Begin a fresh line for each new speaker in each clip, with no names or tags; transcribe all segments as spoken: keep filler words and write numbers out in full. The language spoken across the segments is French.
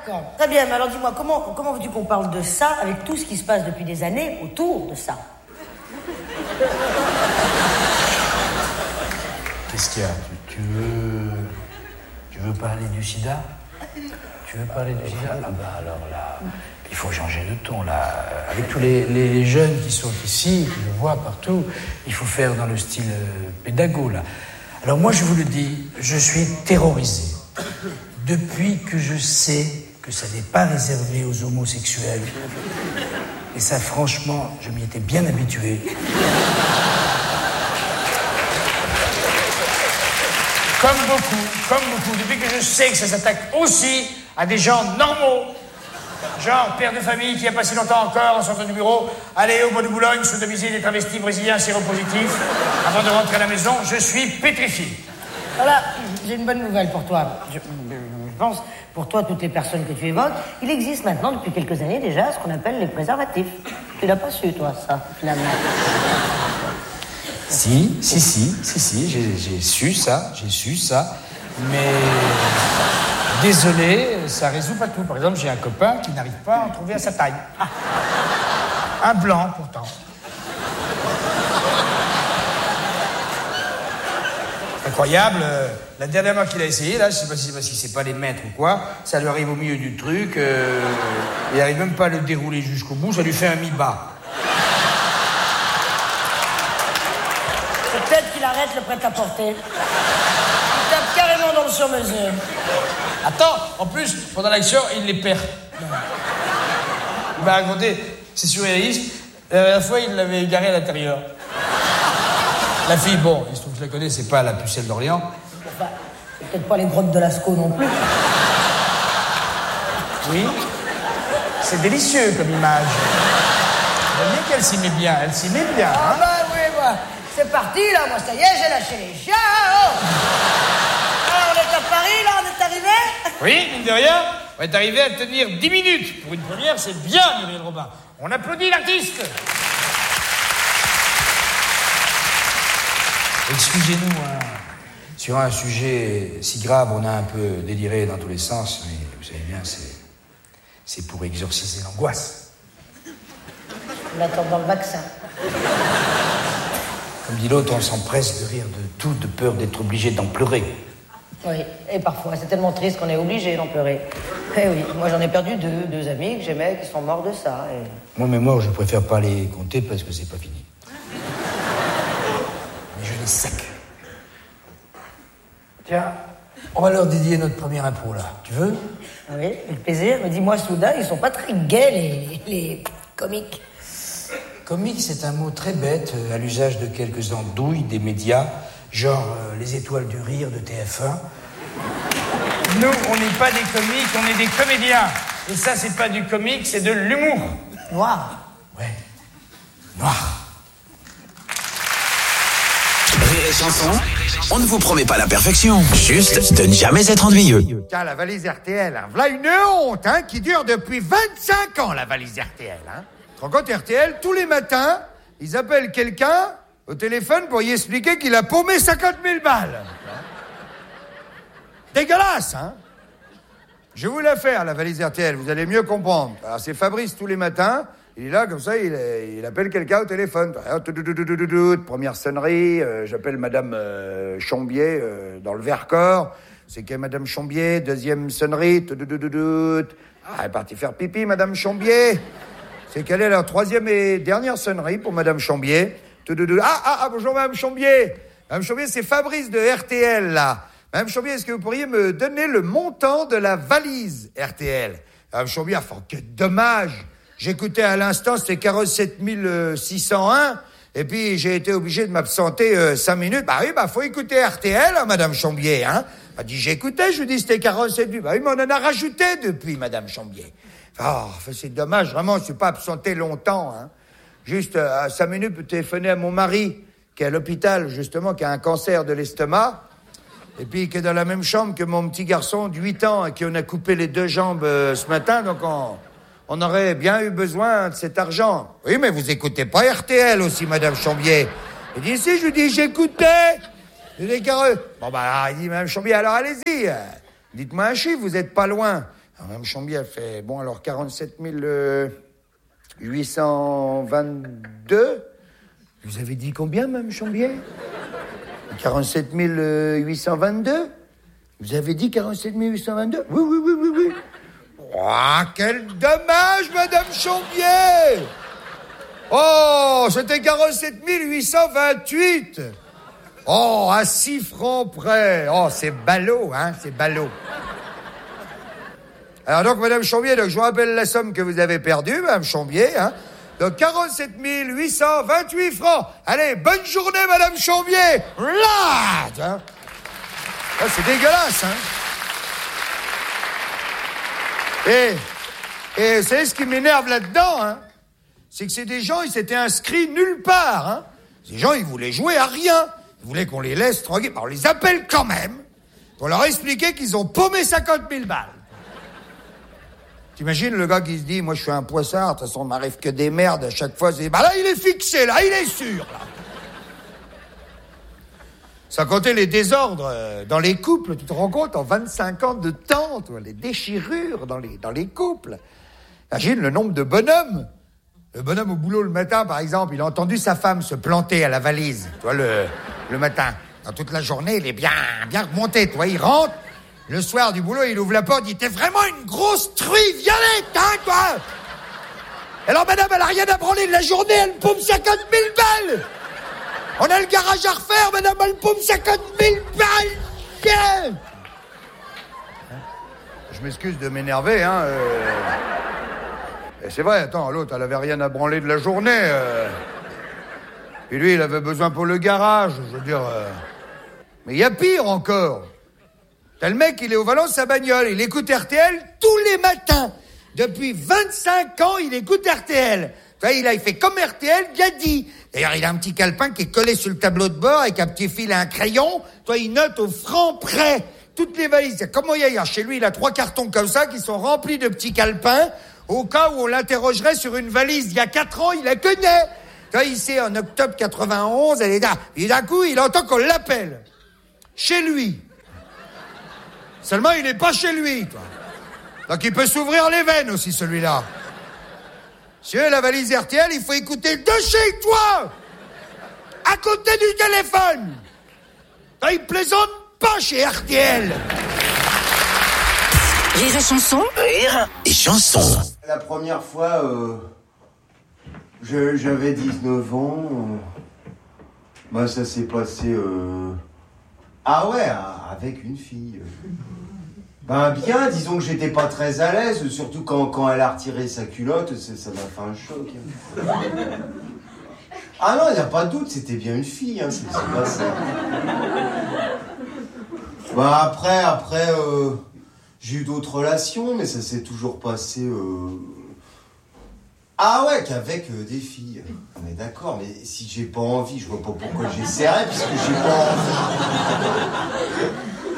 D'accord. Très bien, mais alors dis-moi, comment, comment veux-tu qu'on parle de ça avec tout ce qui se passe depuis des années autour de ça?
Qu'est-ce qu'il y a? tu, tu veux... Tu veux parler du sida? Tu veux parler du sida? Ah bah alors là, il faut changer de ton, là. Avec tous les, les jeunes qui sont ici, qui le voient partout, il faut faire dans le style euh, pédago, là. Alors moi, je vous le dis, je suis terrorisé. Depuis que je sais que ça n'est pas réservé aux homosexuels. Et ça, franchement, je m'y étais bien habitué. Comme beaucoup, comme beaucoup, depuis que je sais que ça s'attaque aussi à des gens normaux, genre père de famille qui a passé longtemps encore en sortant du bureau, aller au bois de Boulogne sodomiser des travestis brésiliens séropositifs avant de rentrer à la maison, je suis pétrifié.
Voilà, j'ai une bonne nouvelle pour toi. Je, je pense, pour toi, toutes les personnes que tu évoques, il existe maintenant, depuis quelques années déjà, ce qu'on appelle les préservatifs. Tu l'as pas su, toi, ça, finalement.
Si, si, si, si, si, j'ai, j'ai su ça, j'ai su ça, mais désolé, ça résout pas tout. Par exemple, j'ai un copain qui n'arrive pas à en trouver à sa taille. Ah. Un blanc, pourtant. Incroyable, euh, la dernière fois qu'il a essayé, là, je sais pas si c'est parce qu'il sait pas les mettre ou quoi, ça lui arrive au milieu du truc, euh, il arrive même pas à le dérouler jusqu'au bout, ça lui fait un mi-bas.
Peut-être qu'il arrête le prêt-à-porter. Il tape carrément dans le sur-mesure.
Attends, en plus, pendant l'action, il les perd. Il m'a raconté, c'est surréaliste, la dernière fois, il l'avait égaré à l'intérieur. La fille, bon, il se trouve que je la connais, c'est pas la pucelle d'Orléans.
Enfin, c'est peut-être pas les grottes de Lascaux non plus.
Oui, c'est délicieux comme image. Vous voyez qu'elle s'y met bien, elle s'y met bien, hein.
Ah bah oui, moi, c'est parti, là, moi, ça y est, j'ai lâché les chiens. Oh. Alors, on est à Paris, là, on est arrivé.
Oui, mine de rien, on est arrivé à tenir dix minutes. Pour une première, c'est bien, Muriel Robin. On applaudit l'artiste. Excusez-nous, hein. Sur un sujet si grave, on a un peu déliré dans tous les sens, mais vous savez bien, c'est, c'est pour exorciser l'angoisse.
On attend dans le vaccin.
Comme dit l'autre, on s'empresse de rire de tout, de peur d'être obligé d'en pleurer.
Oui, et parfois, c'est tellement triste qu'on est obligé d'en pleurer. Eh oui, moi j'en ai perdu deux, deux amis que j'aimais qui sont morts de ça. Et...
Moi, mais moi, je préfère pas les compter parce que c'est pas fini. Mais je les sec. Tiens, on va leur dédier notre première impro, là. Tu veux?
Oui, avec plaisir. Mais dis-moi, soudain, ils sont pas très gays, les, les comiques.
Comique, c'est un mot très bête, euh, à l'usage de quelques andouilles des médias, genre euh, les étoiles du rire de T F un. Nous, on n'est pas des comiques, on est des comédiens. Et ça, c'est pas du comique, c'est de l'humour.
Noir.
Ouais. Noir.
Rire et chanson, on ne vous promet pas la perfection, juste de ne jamais être ennuyeux.
Tiens, la valise R T L, hein. Voilà une honte, hein, qui dure depuis vingt-cinq ans, la valise R T L, hein. Tu te rends compte, R T L, tous les matins, ils appellent quelqu'un au téléphone pour y expliquer qu'il a paumé cinquante mille balles. Dégueulasse, hein. Je vais vous la faire, la valise R T L, vous allez mieux comprendre. Alors, c'est Fabrice tous les matins, il est là, comme ça, il, il appelle quelqu'un au téléphone. Première sonnerie, euh, j'appelle Madame euh, Chambier euh, dans le Vercors. C'est que Madame Chambier, deuxième sonnerie. Ah, elle est partie faire pipi, Madame Chambier. C'est quelle est la troisième et dernière sonnerie pour Madame Chambier. Ah, ah, ah, bonjour Madame Chambier. Madame Chambier, c'est Fabrice de R T L, là. Madame Chambier, est-ce que vous pourriez me donner le montant de la valise R T L? Madame Chambier, enfin, quel dommage. J'écoutais à l'instant, c'était quarante-sept mille six cent un, et puis j'ai été obligé de m'absenter euh, cinq minutes. Bah oui, bah faut écouter R T L, hein, Madame Chambier, hein. Elle dit, j'écoutais, je lui dis, c'était quarante-sept mille. Bah oui, mais on en a rajouté depuis, Madame Chambier. Oh, c'est dommage, vraiment, je suis pas absenté longtemps, hein. Juste euh, à cinq minutes, je peux téléphoner à mon mari, qui est à l'hôpital, justement, qui a un cancer de l'estomac, et puis qui est dans la même chambre que mon petit garçon de huit ans, à qui on a coupé les deux jambes euh, ce matin, donc on... On aurait bien eu besoin de cet argent. Oui, mais vous écoutez pas R T L aussi, Madame Chambier. Il dit, si, je lui dis, j'écoutais. Il dit, carreux. Bon, bah, il dit, Madame Chambier, alors allez-y. Dites-moi un chiffre, vous êtes pas loin. Alors, Mme Chambier, elle fait, bon, alors quarante-sept mille huit cent vingt-deux. Vous avez dit combien, Mme Chambier? quarante-sept mille huit cent vingt-deux. Vous avez dit quarante-sept mille huit cent vingt-deux? Oui, oui, oui, oui, oui. Oh, quel dommage, Madame Chambier! Oh, c'était quarante-sept mille huit cent vingt-huit. Oh, à six francs près. Oh, c'est ballot, hein, c'est ballot. Alors donc, Madame Chambier, donc, je vous rappelle la somme que vous avez perdue, Madame Chambier, hein. Donc, quarante-sept mille huit cent vingt-huit francs. Allez, bonne journée, Madame Chambier. Là, hein. Ah, c'est dégueulasse, hein. Et, et vous savez ce qui m'énerve là-dedans, hein, c'est que c'est des gens, ils s'étaient inscrits nulle part, hein. Ces gens, ils voulaient jouer à rien. Ils voulaient qu'on les laisse tranquilles. On les appelle quand même pour leur expliquer qu'ils ont paumé cinquante mille balles. T'imagines le gars qui se dit, moi je suis un poissard, de toute façon, il m'arrive que des merdes à chaque fois. C'est, bah là, il est fixé, là, il est sûr, là. Sans compter les désordres dans les couples, tu te rends compte, en vingt-cinq ans de temps, toi, les déchirures dans les, dans les couples. Imagine le nombre de bonhommes. Le bonhomme au boulot le matin, par exemple, il a entendu sa femme se planter à la valise, tu vois, le, le matin. Dans toute la journée, il est bien, bien remonté, tu vois, il rentre. Le soir du boulot, il ouvre la porte, il dit « T'es vraiment une grosse truie violette, hein, toi ?» Alors, madame, elle a rien à branler de la journée, elle paume cinquante mille balles. On a le garage à refaire, madame, elle paume cinquante mille balles. Bien. Je m'excuse de m'énerver, hein. Euh... Et c'est vrai, attends, l'autre, elle avait rien à branler de la journée. Euh... Et lui, il avait besoin pour le garage, je veux dire... Euh... Mais il y a pire encore. T'as le mec, il est au volant de sa bagnole, il écoute R T L tous les matins. Depuis vingt-cinq ans, il écoute R T L. Tu vois, il, a, il fait comme R T L, bien dit. D'ailleurs, il a un petit calepin qui est collé sur le tableau de bord avec un petit fil et un crayon. Toi, il note au franc près toutes les valises. Comme il y a chez lui, il a trois cartons comme ça qui sont remplis de petits calepins. Au cas où on l'interrogerait sur une valise il y a quatre ans, il la connaît. Tu vois, il sait, en octobre quatre-vingt-onze, elle est là. Et d'un coup, il entend qu'on l'appelle. Chez lui. Seulement, il n'est pas chez lui, toi. Donc, il peut s'ouvrir les veines aussi, celui-là. Monsieur, la valise R T L, il faut écouter de chez toi, à côté du téléphone. Là, il plaisante pas chez R T L.
Rire et chanson. Rire et chanson.
La première fois, euh, je, j'avais dix-neuf ans. Euh, bah, ça s'est passé... Euh, ah ouais, avec une fille. Ben bien, disons que j'étais pas très à l'aise, surtout quand, quand elle a retiré sa culotte, ça, ça m'a fait un choc. Ah non, il n'y a pas de doute, c'était bien une fille, hein, c'est, c'est pas ça. Ben après, après, euh, j'ai eu d'autres relations, mais ça s'est toujours passé... Euh... Ah ouais, qu'avec euh, des filles. Mais d'accord, mais si j'ai pas envie, je vois pas pourquoi j'essaierais, puisque j'ai pas envie.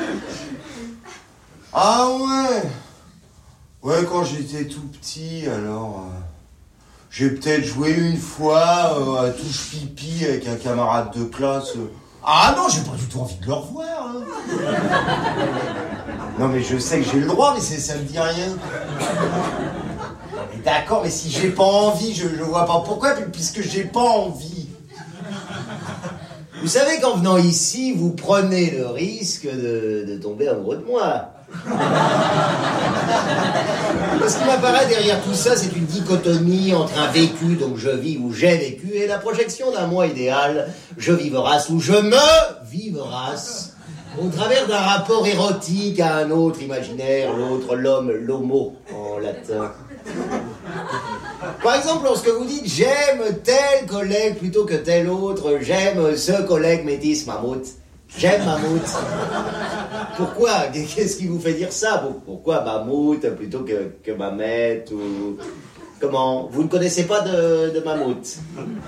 Ah ouais. Ouais, quand j'étais tout petit, alors... Euh, j'ai peut-être joué une fois euh, à touche pipi avec un camarade de classe. Euh. Ah non, j'ai pas du tout envie de le revoir. Hein. Non mais je sais que j'ai le droit, mais c'est, ça me dit rien. Mais d'accord, mais si j'ai pas envie, je, je vois pas pourquoi, puisque j'ai pas envie. Vous savez qu'en venant ici, vous prenez le risque de, de tomber amoureux de moi. Ce qui m'apparaît derrière tout ça, c'est une dichotomie entre un vécu, donc je vis ou j'ai vécu, et la projection d'un moi idéal, je vivras ou je me vivras, au travers d'un rapport érotique à un autre imaginaire, l'autre, l'homme, l'homo, en latin. Par exemple, lorsque vous dites « j'aime tel collègue plutôt que tel autre, j'aime ce collègue métis mammouth », j'aime mammouth. Pourquoi? Qu'est-ce qui vous fait dire ça? Pourquoi mammouth plutôt que, que mamette ou... Comment? Vous ne connaissez pas de, de mammouth?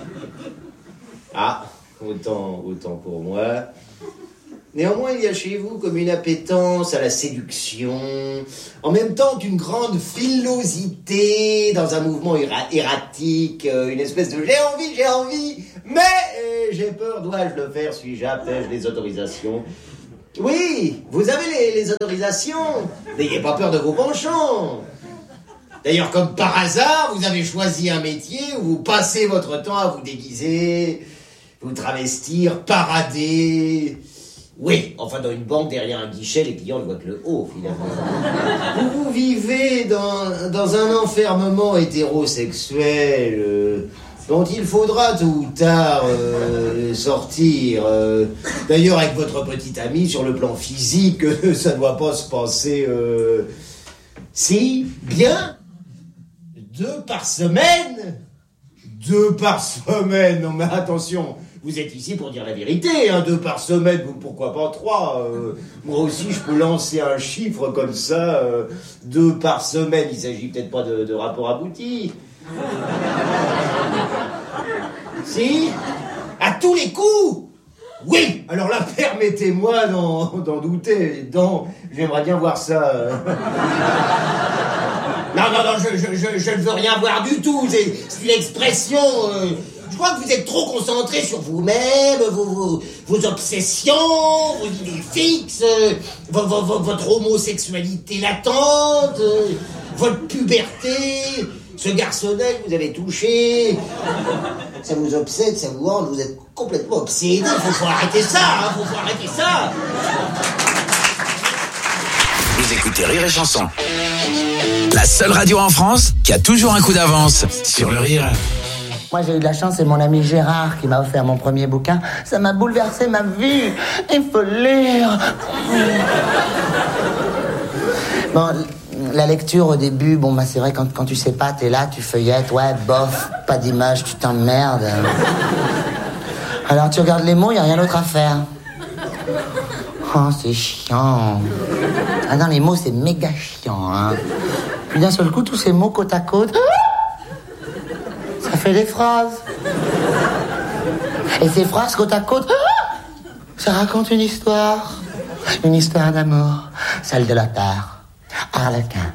Ah, autant, autant pour moi. Néanmoins, il y a chez vous comme une appétence à la séduction, en même temps qu'une grande frilosité dans un mouvement éra- erratique, une espèce de « j'ai envie, j'ai envie, mais euh, j'ai peur, dois-je le faire, suis-je apte, ai-je les autorisations ?» Oui, vous avez les, les autorisations. N'ayez pas peur de vos penchants. D'ailleurs, comme par hasard, vous avez choisi un métier où vous passez votre temps à vous déguiser, vous travestir, parader. Oui, enfin, dans une banque, derrière un guichet, les clients ne voient que le haut, finalement. Vous, vous vivez dans, dans un enfermement hétérosexuel euh, dont il faudra tôt ou tard euh, sortir. Euh, d'ailleurs, avec votre petite amie, sur le plan physique, ça ne doit pas se passer... Euh, si, bien... Deux par semaine? Deux par semaine? Non mais attention, vous êtes ici pour dire la vérité, hein, deux par semaine, pourquoi pas trois? euh, Moi aussi je peux lancer un chiffre comme ça, euh, deux par semaine, il s'agit peut-être pas de, de rapport abouti. Si? À tous les coups? Oui! Alors là, permettez-moi d'en, d'en douter, d'en, j'aimerais bien voir ça... Euh... Non, non, non, je, je, je, je ne veux rien voir du tout. C'est, c'est une expression... Euh, je crois que vous êtes trop concentré sur vous-même, vos, vos, vos obsessions, vos idées fixes, euh, vo, vo, vo, votre homosexualité latente, euh, votre puberté, ce garçonnet que vous avez touché. Ça vous obsède, ça vous hante, vous êtes complètement obsédé. Il faut, faut arrêter ça, hein, faut, faut arrêter ça.
Vous écoutez Rire et Chanson. La seule radio en France qui a toujours un coup d'avance sur le rire.
Moi, j'ai eu de la chance, c'est mon ami Gérard qui m'a offert mon premier bouquin. Ça m'a bouleversé ma vie. Il faut lire. Bon, la lecture au début, bon, bah, c'est vrai, quand, quand tu sais pas, t'es là, tu feuillettes, ouais, bof, pas d'image, tu t'emmerdes. Alors, tu regardes les mots, y a rien d'autre à faire. Oh, c'est chiant. Ah non, les mots, c'est méga chiant, hein. Puis d'un seul coup, tous ces mots côte à côte, ça fait des phrases. Et ces phrases côte à côte, ça raconte une histoire. Une histoire d'amour. Celle de l'auteur. Harlequin.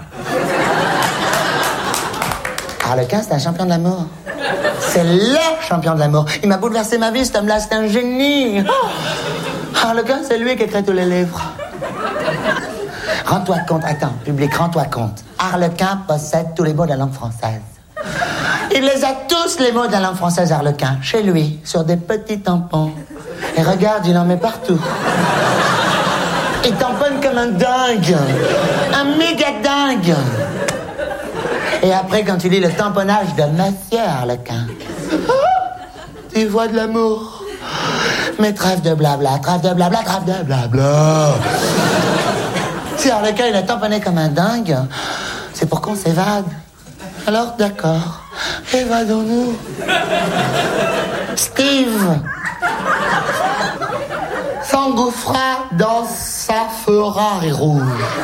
Harlequin, c'est un champion de l'amour. C'est le champion de l'amour. Il m'a bouleversé ma vie, cet homme-là, c'est un génie. Harlequin, c'est lui qui écrit tous les livres. Rends-toi compte, attends, public, rends-toi compte. Harlequin possède tous les mots de la langue française. Il les a tous, les mots de la langue française, Harlequin, chez lui, sur des petits tampons. Et regarde, il en met partout. Il tamponne comme un dingue. Un méga dingue. Et après, quand tu lis le tamponnage de Monsieur Harlequin, tu vois de l'amour. Mais trêve de blabla, trêve de blabla, trêve de blabla. Si Harlequin, il a tamponné comme un dingue, c'est pour qu'on s'évade. Alors, d'accord, évadons-nous. Steve s'engouffra dans sa Ferrari rouge.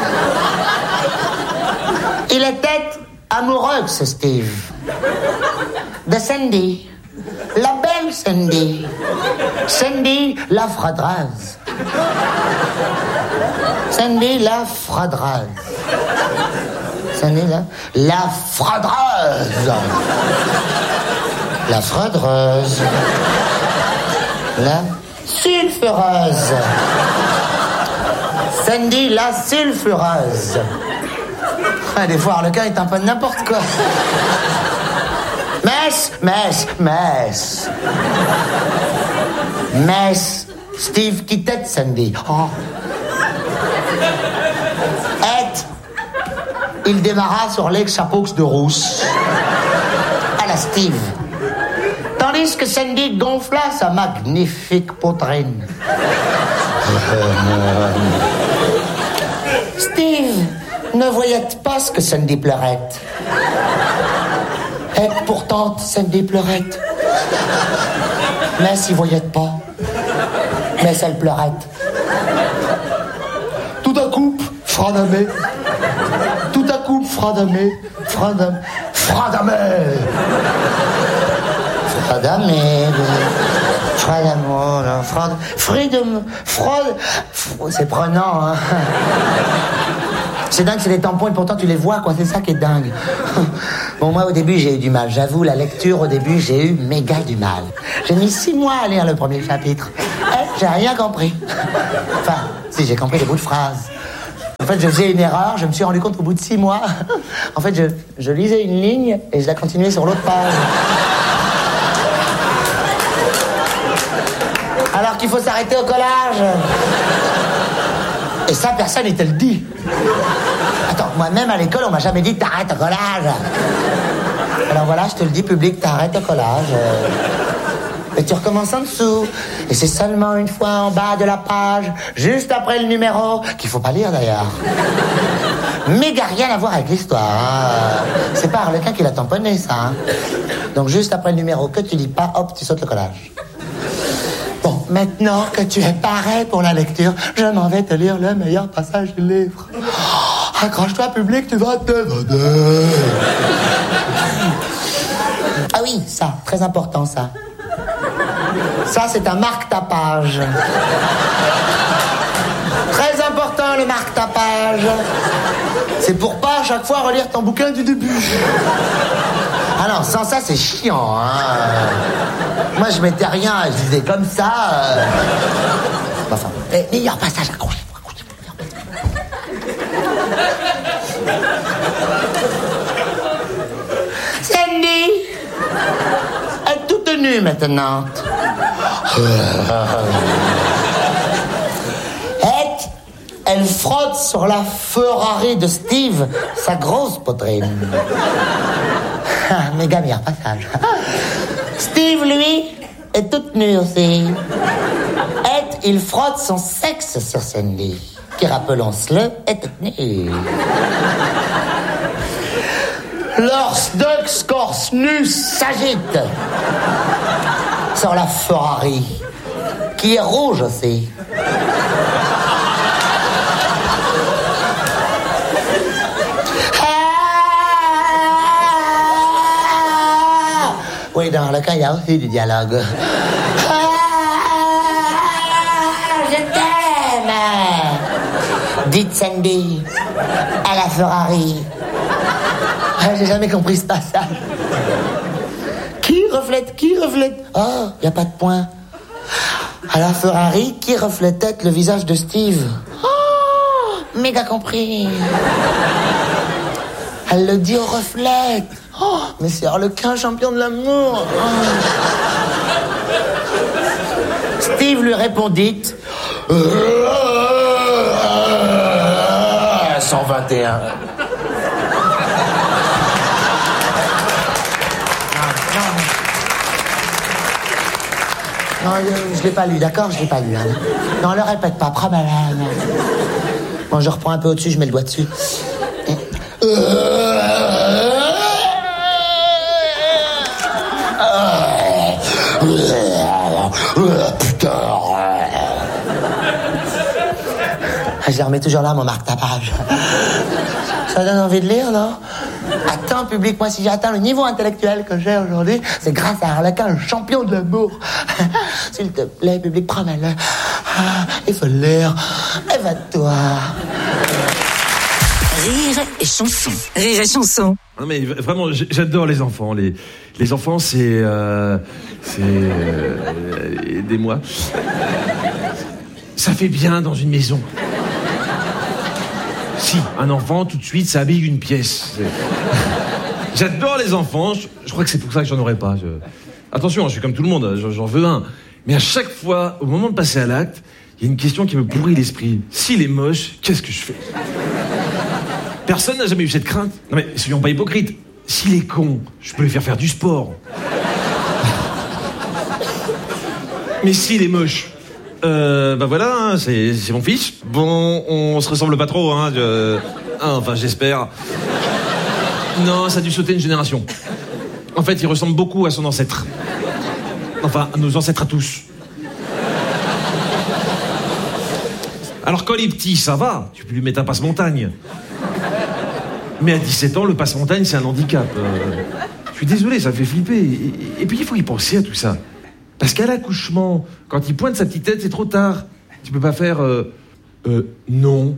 Il était amoureux, ce Steve, de Sandy, la belle Sandy. Sandy, la fradrase. Sandy, la fradrase. Sandy, la... La fradrase. La fradrase. La sulfureuse. Sandy, la sulfureuse. Ah, des fois, Harlequin, il tamponne n'importe quoi. Mess, mess, mess. Mess. Steve quittait Sandy. Oh. Et il démarra sur l'ex-chapeaux de rousse. À la Steve. Tandis que Sandy gonfla sa magnifique poitrine. Steve ne voyait pas ce que Sandy pleurait. Et pourtant, Sandy pleurait. Mais s'il voyait pas. Mais elle pleurait. Tout à coup, fradamé. Tout à coup, fradamé. Fradamé. Fradamé. Fradamé. Fradamé. Frad... Freedom. Fraude. C'est prenant, hein. C'est dingue, c'est des tampons et pourtant tu les vois, quoi. C'est ça qui est dingue. Bon, moi, au début, j'ai eu du mal. J'avoue, la lecture, au début, j'ai eu méga du mal. J'ai mis six mois à lire le premier chapitre. Eh, j'ai rien compris. Enfin, si, j'ai compris des bouts de phrases. Enfin, fait, je faisais une erreur, je me suis rendu compte au bout de six mois. En fait, je, je lisais une ligne et je la continuais sur l'autre page. Alors qu'il faut s'arrêter au collage. Et ça, personne ne te le dit. Attends, moi-même à l'école, on m'a jamais dit t'arrêtes au collage. Alors voilà, je te le dis, public, t'arrêtes au collage. Et tu recommences en dessous. Et c'est seulement une fois en bas de la page, juste après le numéro, qu'il faut pas lire d'ailleurs. Mais gars, rien à voir avec l'histoire. Hein. C'est pas Arlequin qui l'a tamponné, ça. Hein. Donc juste après le numéro que tu lis pas, hop, tu sautes le collage. Bon, maintenant que tu es paré pour la lecture, je m'en vais te lire le meilleur passage du livre. Oh, accroche-toi, public, tu vas te donner. Ah oui, ça, très important, ça. Ça, c'est un marque-tapage. Très important, le marque-tapage. C'est pour pas à chaque fois relire ton bouquin du début. Ah non, sans ça, c'est chiant, hein. Moi, je mettais rien, je disais comme ça. Euh... Enfin, eh, meilleur passage, accrochez-vous, accrochez-vous. Sandy est toute nue maintenant. Et elle frotte sur la Ferrari de Steve, sa grosse poitrine. Ah, méga meilleur passage. Steve, lui, est toute nue aussi. Et il frotte son sexe sur Sandy, qui, rappelons-le, est toute nue. Leurs deux scorces nus s'agitent sur la Ferrari, qui est rouge aussi. Oui, dans Arlequin, il y a aussi du dialogue. Ah, je t'aime, dit Sandy à la Ferrari. Ah, j'ai jamais compris ce passage. Qui reflète, qui reflète? Oh, il n'y a pas de point. À la Ferrari, qui reflétait le visage de Steve? Oh, méga compris. Elle le dit au reflet. Oh, mais c'est Arlequin, champion de l'amour. Oh. Steve lui répondit cent vingt et un. Non, je, je l'ai pas lu, d'accord? Je l'ai pas lu. Hein. Non, le répète pas, prends malade. Bon, je reprends un peu au-dessus, je mets le doigt dessus. Putain. Je les remets toujours là, mon marque-tapage. Ça donne envie de lire, non? Attends, public, moi, si j'ai atteint le niveau intellectuel que j'ai aujourd'hui, c'est grâce à Arlequin, le champion de l'amour. S'il te plaît, public, prends-le. Ah, il faut le lire. Évade-toi.
Rire et chanson. Rire et chanson.
Non mais vraiment, j'adore les enfants. Les, les enfants, c'est... Euh, c'est... Euh, aidez-moi. Ça fait bien dans une maison. Si, un enfant, tout de suite, ça habille une pièce. J'adore les enfants. Je, je crois que c'est pour ça que j'en aurais pas. Je... Attention, je suis comme tout le monde, j'en veux un. Mais à chaque fois, au moment de passer à l'acte, il y a une question qui me pourrit l'esprit. S'il est moche, qu'est-ce que je fais? Personne n'a jamais eu cette crainte. Non mais, soyons pas hypocrites. S'il est con, je peux lui faire faire du sport. Mais s'il est moche, euh, bah voilà, hein, c'est, c'est mon fils. Bon, on se ressemble pas trop, hein. Je... Ah, enfin, j'espère. Non, ça a dû sauter une génération. En fait, il ressemble beaucoup à son ancêtre. Enfin, à nos ancêtres à tous. Alors, quand il est petit, ça va. Tu peux lui mettre un passe-montagne. Mais à dix-sept ans, le passe-montagne, c'est un handicap. Euh, je suis désolé, ça me fait flipper. Et, et puis, il faut y penser à tout ça. Parce qu'à l'accouchement, quand il pointe sa petite tête, c'est trop tard. Tu peux pas faire... Euh, euh, non.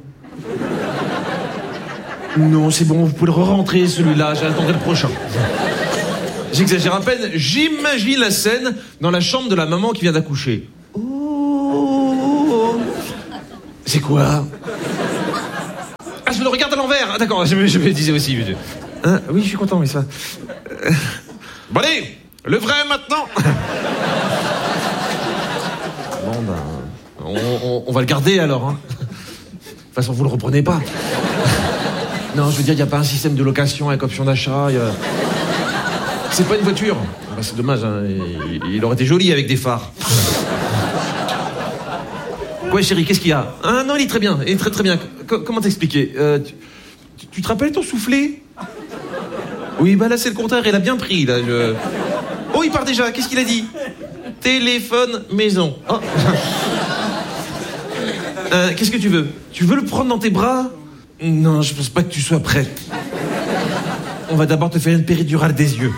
Non, c'est bon, vous pouvez le re-rentrer, celui-là. J'attendrai le prochain. J'exagère à peine. J'imagine la scène dans la chambre de la maman qui vient d'accoucher. Oh, c'est quoi? je le regarde à l'envers. Ah, d'accord, je me, je me disais aussi. Je... Hein, oui, je suis content, mais ça... Euh... Bon allez, le vrai maintenant. Bon, ben... On, on, on va le garder, alors. Hein. De toute façon, vous le reprenez pas. Non, je veux dire, il n'y a pas un système de location avec option d'achat. A... C'est pas une voiture. Ben, c'est dommage, hein. il, il aurait été joli avec des phares. Ouais, chérie, qu'est-ce qu'il y a? Ah non, il est très bien, il est très très bien. C- comment t'expliquer euh, tu, tu, tu te rappelles ton soufflet? Oui, bah là c'est le contraire, il a bien pris, là. Je... Oh, il part déjà, qu'est-ce qu'il a dit? Téléphone maison. Oh. euh, qu'est-ce que tu veux? Tu veux le prendre dans tes bras? Non, je pense pas que tu sois prête. On va d'abord te faire une péridurale des yeux.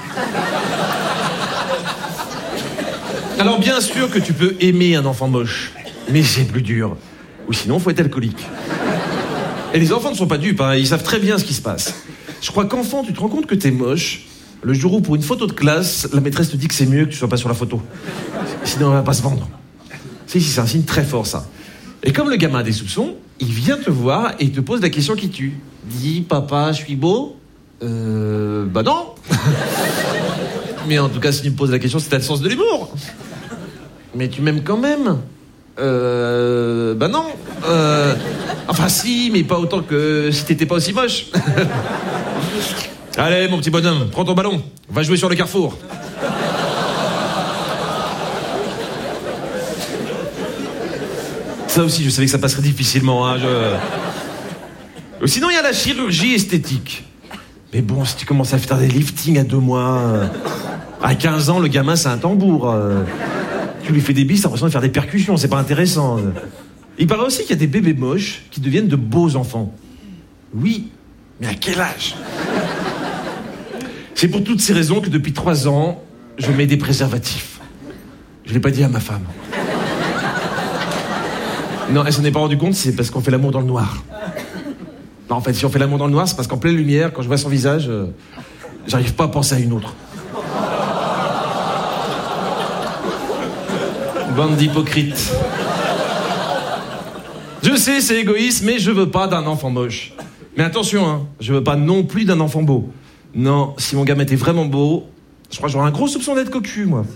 Alors bien sûr que tu peux aimer un enfant moche. Mais c'est plus dur. Ou sinon, faut être alcoolique. Et les enfants ne sont pas dupes, hein. Ils savent très bien ce qui se passe. Je crois qu'enfant, tu te rends compte que t'es moche le jour où, pour une photo de classe, la maîtresse te dit que c'est mieux que tu sois pas sur la photo. Sinon, elle va pas se vendre. Si, si, c'est un signe très fort, ça. Et comme le gamin a des soupçons, il vient te voir et il te pose la question qui tue. Dis, papa, je suis beau? Euh... Bah non. Mais en tout cas, s'il me pose la question, c'est t'as le sens de l'humour. Mais tu m'aimes quand même? Euh... Bah non. Euh... Enfin si, mais pas autant que si t'étais pas aussi moche. Allez, mon petit bonhomme, prends ton ballon. Va jouer sur le carrefour. Ça aussi, je savais que ça passerait difficilement. Hein, je... Sinon, il y a la chirurgie esthétique. Mais bon, si tu commences à faire des liftings à deux mois... Euh... À quinze ans, le gamin, c'est un tambour. Euh... Tu lui fais des bises, t'as l'impression de faire des percussions, c'est pas intéressant. Il paraît aussi qu'il y a des bébés moches qui deviennent de beaux enfants. Oui, mais à quel âge? C'est pour toutes ces raisons que depuis trois ans, je mets des préservatifs. Je l'ai pas dit à ma femme. Non, elle s'en est pas rendue compte, c'est parce qu'on fait l'amour dans le noir. Non, en fait, si on fait l'amour dans le noir, c'est parce qu'en pleine lumière, quand je vois son visage, euh, j'arrive pas à penser à une autre. Bande d'hypocrites. Je sais, c'est égoïste, mais je veux pas d'un enfant moche. Mais attention, hein, je veux pas non plus d'un enfant beau. Non, si mon gamin était vraiment beau, je crois que j'aurais un gros soupçon d'être cocu, moi.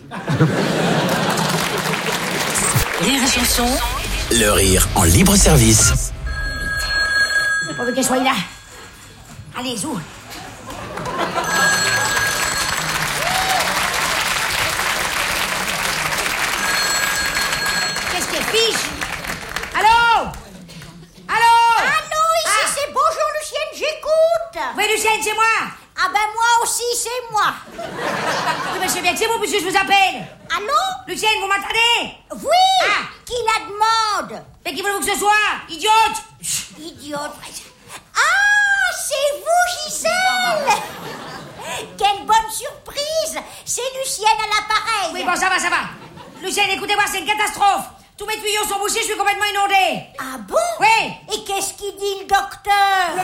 Rire et chanson.
Le rire en libre service.
Pourvu qu'elle soit là. Allez, zou. Qu'est-ce qu'elle fiche? Allô? Allô?
Allô, ici
Ah.
c'est bonjour Lucienne, j'écoute.
Oui, Lucienne, c'est moi.
Ah ben moi aussi, c'est moi.
Oui, mais je sais bien que c'est vous, puisque je vous appelle.
Allô?
Lucienne, vous m'entendez?
Oui.
Ah.
Qui la demande?
Mais qui voulez-vous que ce soit? Idiote!
Idiote. Ah, c'est vous, Gisèle. Quelle bonne surprise. C'est Lucienne à l'appareil.
Oui, bon, ça va, ça va. Lucienne, écoutez-moi, c'est une catastrophe. Tous mes tuyaux sont bouchés, je suis complètement inondée.
Ah bon?
Oui.
Et qu'est-ce qu'il dit le docteur?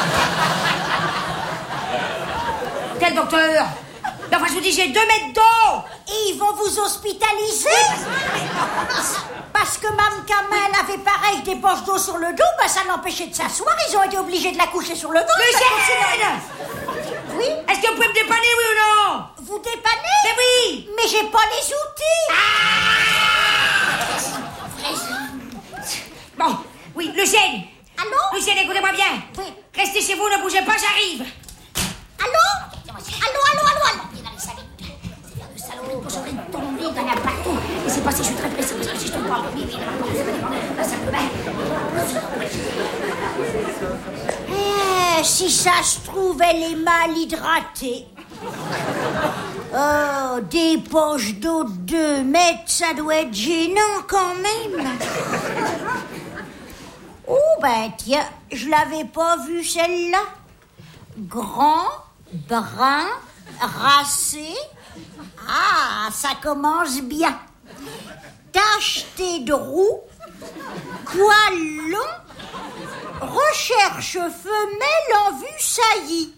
Quel docteur? Mais enfin, je vous dis, j'ai deux mètres d'eau.
Et ils vont vous hospitaliser? Parce que Mme Kamel avait pareil des poches d'eau sur le dos, bah ça l'empêchait de s'asseoir, ils ont été obligés de la coucher sur le dos.
Lucienne!
Oui?
Est-ce que vous pouvez me dépanner, oui ou non?
Vous dépannez?
Mais oui!
Mais j'ai pas les outils.
Bon, oui, Lucienne!
Allô?
Lucienne, écoutez-moi bien.
Oui.
Restez chez vous, ne bougez pas, j'arrive.
Allô? Allô, allô, allô, allô? Le salaud, j'aurais tombé dans la partout.
Et c'est passé, je suis très pressée, parce que si je tombe pas, oui, oui, là, ça peut bien.
Eh, si ça se trouve, elle est mal hydratée. Oh, des poches d'eau de deux mètres, ça doit être gênant quand même. Oh, ben tiens, je l'avais pas vue celle-là. Grand, brun, racé. Ah, ça commence bien. Tacheté de roux, poil long, recherche femelle en vue saillie.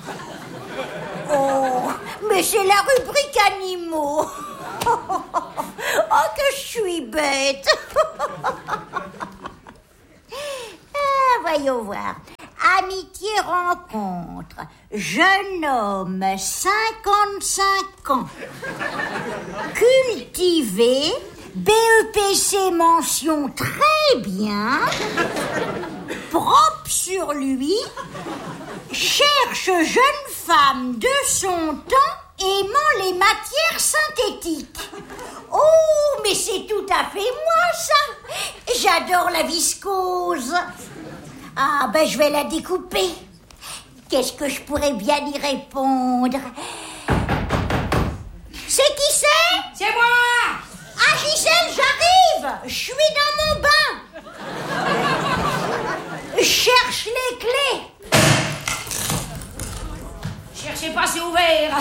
Oh, mais c'est la rubrique animaux. Oh, que je suis bête. Ah, voyons voir. Amitié rencontre. Jeune homme, cinquante-cinq ans. Cultivé. B E P C mention très bien. Propre sur lui. Cherche jeune femme de son temps aimant les matières synthétiques. Oh, mais c'est tout à fait moi, ça. J'adore la viscose. Ah, ben je vais la découper. Qu'est-ce que je pourrais bien y répondre? C'est qui c'est?
C'est moi!
Ah, Gisèle, j'arrive. Je suis dans mon bain. Cherche les clés.
Cherchez pas, c'est ouvert.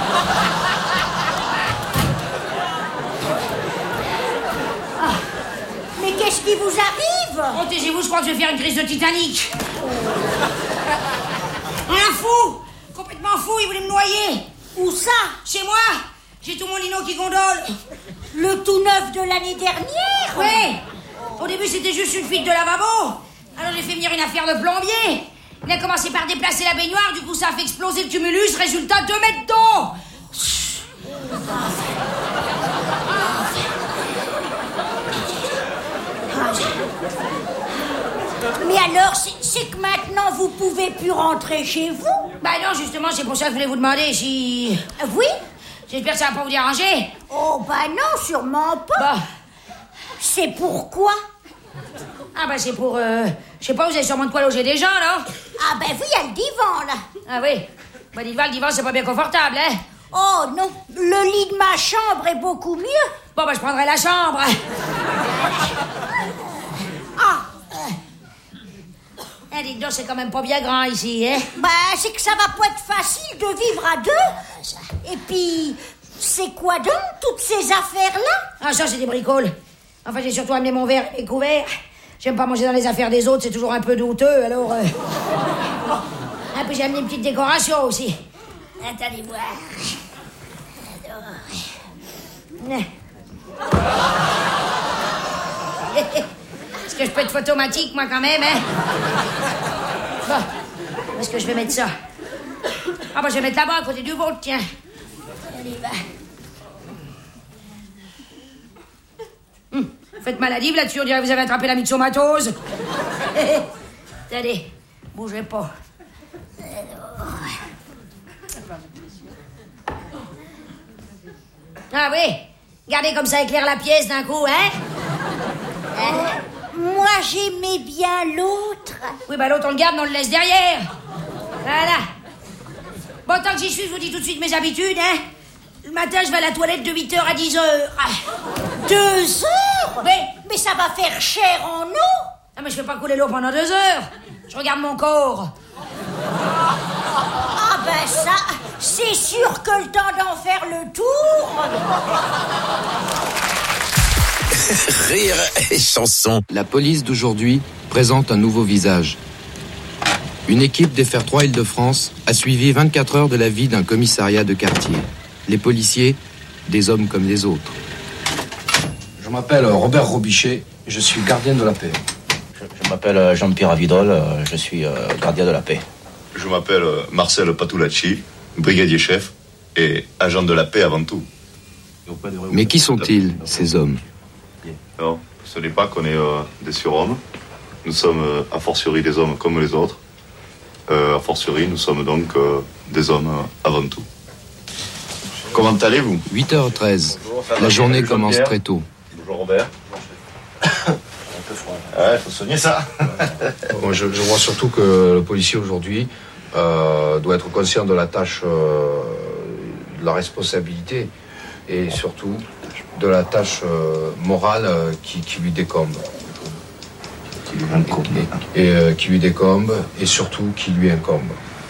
Ah, mais qu'est-ce qui vous arrive?
Oh, taisez-vous, je crois que je vais faire une crise de Titanic. Un fou! Complètement fou, il voulait me noyer.
Où ça?
Chez moi. J'ai tout mon lino qui gondole.
Le tout neuf de l'année dernière?
Oui. Au début, c'était juste une fuite de lavabo. Alors j'ai fait venir une affaire de plombier. Il a commencé par déplacer la baignoire, du coup ça a fait exploser le tumulus, résultat deux mètres d'eau.
Mais alors, c'est, c'est que maintenant vous pouvez plus rentrer chez vous?
Bah non, justement, c'est pour ça que je voulais vous demander si...
Oui?
J'espère que ça va pas vous déranger.
Oh bah non, sûrement pas.
Bah.
C'est pourquoi?
Ah bah c'est pour... Euh, je sais pas, vous avez sûrement de quoi loger des gens, non?
Ah bah oui, il y a le divan, là.
Ah oui. Bah dites-moi, le divan, c'est pas bien confortable, hein?
Oh non, le lit de ma chambre est beaucoup mieux.
Bon bah je prendrai la chambre.
Ah.
Eh, dites donc, c'est quand même pas bien grand ici, hein?
Bah, c'est que ça va pas être facile de vivre à deux. Et puis, c'est quoi donc, toutes ces affaires-là?
Ah, ça, c'est des bricoles. Enfin, j'ai surtout amené mon verre et mes couverts. J'aime pas manger dans les affaires des autres, c'est toujours un peu douteux, alors... Euh... Ah, puis j'ai amené une petite décoration aussi. Attendez voir. Est-ce que je peux être photomatique, moi, quand même, hein? Bon, où est-ce que je vais mettre ça? Ah, bah, je vais mettre là-bas, à côté du vôtre, tiens. Allez, va. Hum, faites maladive là-dessus, on dirait que vous avez attrapé la myxomatose. Attendez, bougez pas. Ah oui, regardez comme ça éclaire la pièce d'un coup, hein?
Oh, moi, j'aimais bien l'autre.
Oui, bah l'autre, on le garde, mais on le laisse derrière. Voilà. Bon, tant que j'y suis, je vous dis tout de suite mes habitudes, hein? Le matin, je vais à la toilette de huit heures à dix heures. Ah.
Deux heures?
Oui.
Mais ça va faire cher en eau.
Ah, mais je fais pas couler l'eau pendant deux heures. Je regarde mon corps.
Ah ben ça, c'est sûr que le temps d'en faire le tour.
Rire et chanson.
La police d'aujourd'hui présente un nouveau visage. Une équipe des F R trois Île-de-France a suivi vingt-quatre heures de la vie d'un commissariat de quartier. Les policiers, des hommes comme les autres.
Je m'appelle Robert Robichet, je suis gardien de la paix.
Je, je m'appelle Jean-Pierre Avidol, je suis euh, gardien de la paix.
Je m'appelle Marcel Patulacci, brigadier chef et agent de la paix avant tout.
Mais qui sont-ils, ces hommes?
Non, ce n'est pas qu'on est euh, des surhommes. Nous sommes euh, a fortiori des hommes comme les autres. Euh, a fortiori, nous sommes donc euh, des hommes euh, avant tout. Comment allez-vous?
huit heures treize. La journée commence très tôt.
Bonjour Robert. Il faut soigner ça.
Moi, je, je vois surtout que le policier aujourd'hui euh, doit être conscient de la tâche, euh, de la responsabilité et surtout de la tâche euh, morale euh, qui, qui lui décombe. Qui lui incombe. Et, et euh, qui lui décombe et surtout qui lui incombe.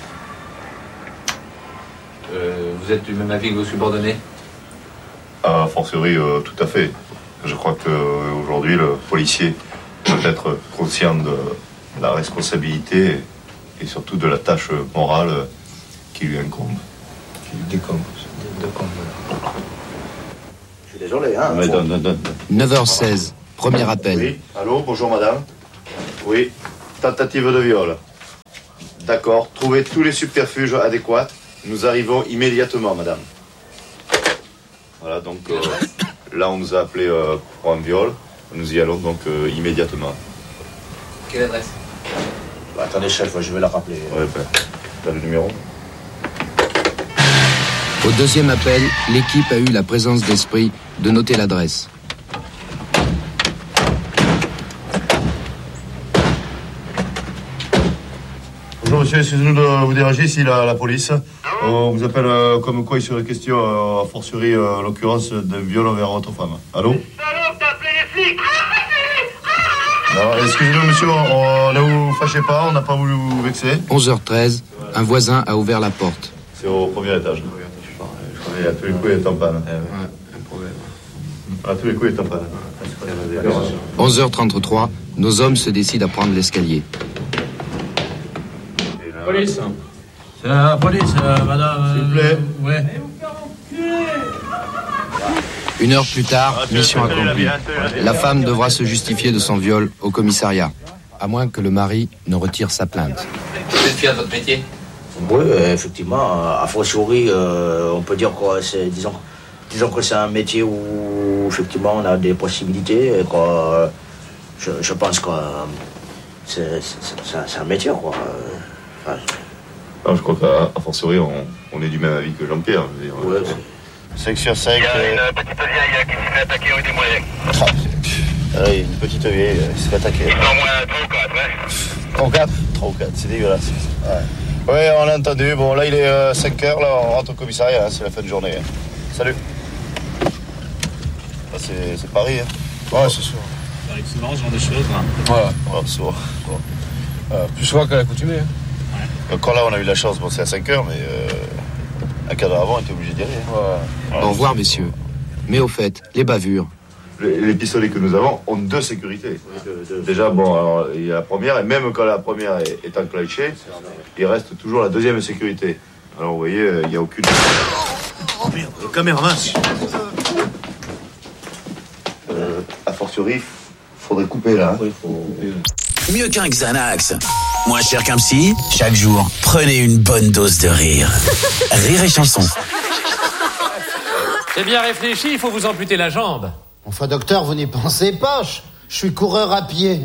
Euh, vous êtes du même avis que vos subordonnés?
A fortiori, euh, tout à fait. Je crois qu'aujourd'hui, le policier doit être conscient de la responsabilité et surtout de la tâche morale qui lui incombe.
Qui lui décombe. décombe.
Je suis désolé, hein.
Mais donne, donne, donne. neuf heures seize, premier appel.
Oui, allô, bonjour madame. Oui, tentative de viol. D'accord, trouvez tous les subterfuges adéquats. Nous arrivons immédiatement, madame. Voilà, donc euh, là, on nous a appelé euh, pour un viol. Nous y allons donc euh, immédiatement.
Quelle adresse?
Bah, attendez, chef, je vais la rappeler.
Ouais, ben, t'as le numéro?
Au deuxième appel, l'équipe a eu la présence d'esprit de noter l'adresse.
Bonjour monsieur, excusez-nous de vous déranger, ici la, la police. On vous appelle euh, comme quoi il serait question, euh, a fortiori euh, en l'occurrence, d'un viol envers votre femme. Allô?
Alors, t'as appelé les flics?
Non, excusez-nous monsieur, on, ne vous fâchez pas, on n'a pas voulu vous vexer.
onze heures treize, un voisin a ouvert la porte.
C'est au premier étage. Et à tous les coups, il est en panne.
Un problème.
À tous les coups, il est en panne.
onze heures trente-trois, nos hommes se décident à prendre l'escalier.
Police.
C'est la police, euh, madame.
S'il vous plaît.
Euh, ouais.
Une heure plus tard, mission accomplie. La femme devra se justifier de son viol au commissariat, à moins que le mari ne retire sa plainte.
Vous êtes fier de votre métier?
Oui, effectivement, a fortiori, euh, on peut dire que c'est, disons, disons que c'est un métier où, effectivement, on a des possibilités et que euh, je, je pense que euh, c'est, c'est, c'est, un, c'est un métier, quoi. Enfin,
non, je crois qu'à fortiori, on, on est du même avis que Jean-Pierre.
Ouais,
cinq sur cinq.
Il y a une petite vieille qui s'est fait attaquer au témoin.
Ah, une petite vieille qui s'est fait attaquer.
Ils sont au moins trois ou quatre, hein?
trois ou quatre trois ou quatre, c'est dégueulasse. Ouais. Ouais, on l'a entendu. Bon, là, il est euh, cinq heures, là, on rentre au commissariat, hein, c'est la fin de journée. Hein. Salut. Là, c'est, c'est Paris, hein. Ouais, c'est sûr.
Ça arrive souvent, ce genre de choses, là.
Voilà, ouais, souvent. souvent. Euh, plus souvent qu'à l'accoutumée. Hein. Ouais. Encore là, on a eu la chance, bon, c'est à cinq heures, mais euh, un quart d'heure avant, on était obligé d'y aller. Hein. Ouais. Ouais.
Au revoir, messieurs. Mais au fait, les bavures.
Les, les pistolets que nous avons ont deux sécurités. Déjà, bon, alors, il y a la première, et même quand la première est, est enclenchée, il reste toujours la deuxième sécurité. Alors, vous voyez, il n'y a aucune...
Oh merde, le caméraman.
Euh, a fortiori, faudrait couper là. Hein.
oui, faut...
Mieux qu'un Xanax, moins cher qu'un psy, chaque jour, prenez une bonne dose de rire. Rire et chanson.
C'est bien réfléchi, il faut vous amputer la jambe.
Enfin, docteur, vous n'y pensez pas. Je, je suis coureur à pied.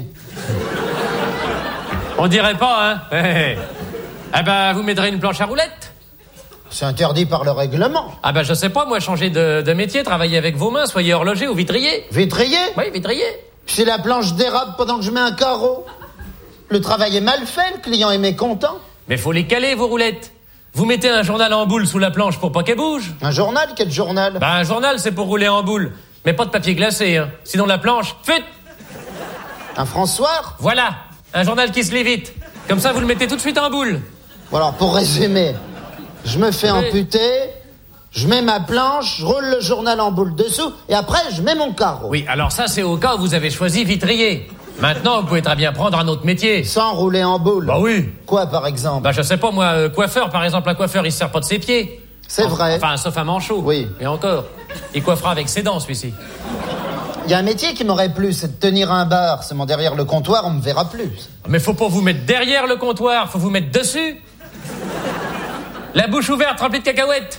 On dirait pas, hein? Eh hey. ben, vous m'aiderez une planche à roulettes?
C'est interdit par le règlement.
Ah ben, je sais pas, moi, changer de, de métier, travailler avec vos mains, soyez horloger ou vitrier.
Vitrier?
Oui, vitrier.
Si la planche dérape pendant que je mets un carreau. Le travail est mal fait, le client est mécontent.
Mais faut les caler, vos roulettes. Vous mettez un journal en boule sous la planche pour pas qu'elle bouge.
Un journal? Quel journal?
Ben, un journal, c'est pour rouler en boule. Mais pas de papier glacé, hein. Sinon la planche, fut.
Un François?
Voilà, un journal qui se lit vite. Comme ça, vous le mettez tout de suite en boule.
Bon alors, pour résumer, je me fais oui. amputer, je mets ma planche, je roule le journal en boule dessous, et après, je mets mon carreau.
Oui, alors ça, c'est au cas où vous avez choisi vitrier. Maintenant, vous pouvez très bien prendre un autre métier.
Sans rouler en boule?
Bah oui.
Quoi, par exemple?
Bah, je sais pas, moi, euh, coiffeur, par exemple, un coiffeur, il se sert pas de ses pieds.
C'est
en,
vrai.
Enfin, sauf un manchot.
Oui.
Et encore, il coiffera avec ses dents, celui-ci.
Il y a un métier qui m'aurait plu, c'est de tenir un bar. Seulement derrière le comptoir, on me verra plus.
Mais faut pas vous mettre derrière le comptoir, faut vous mettre dessus. La bouche ouverte, remplie de cacahuètes.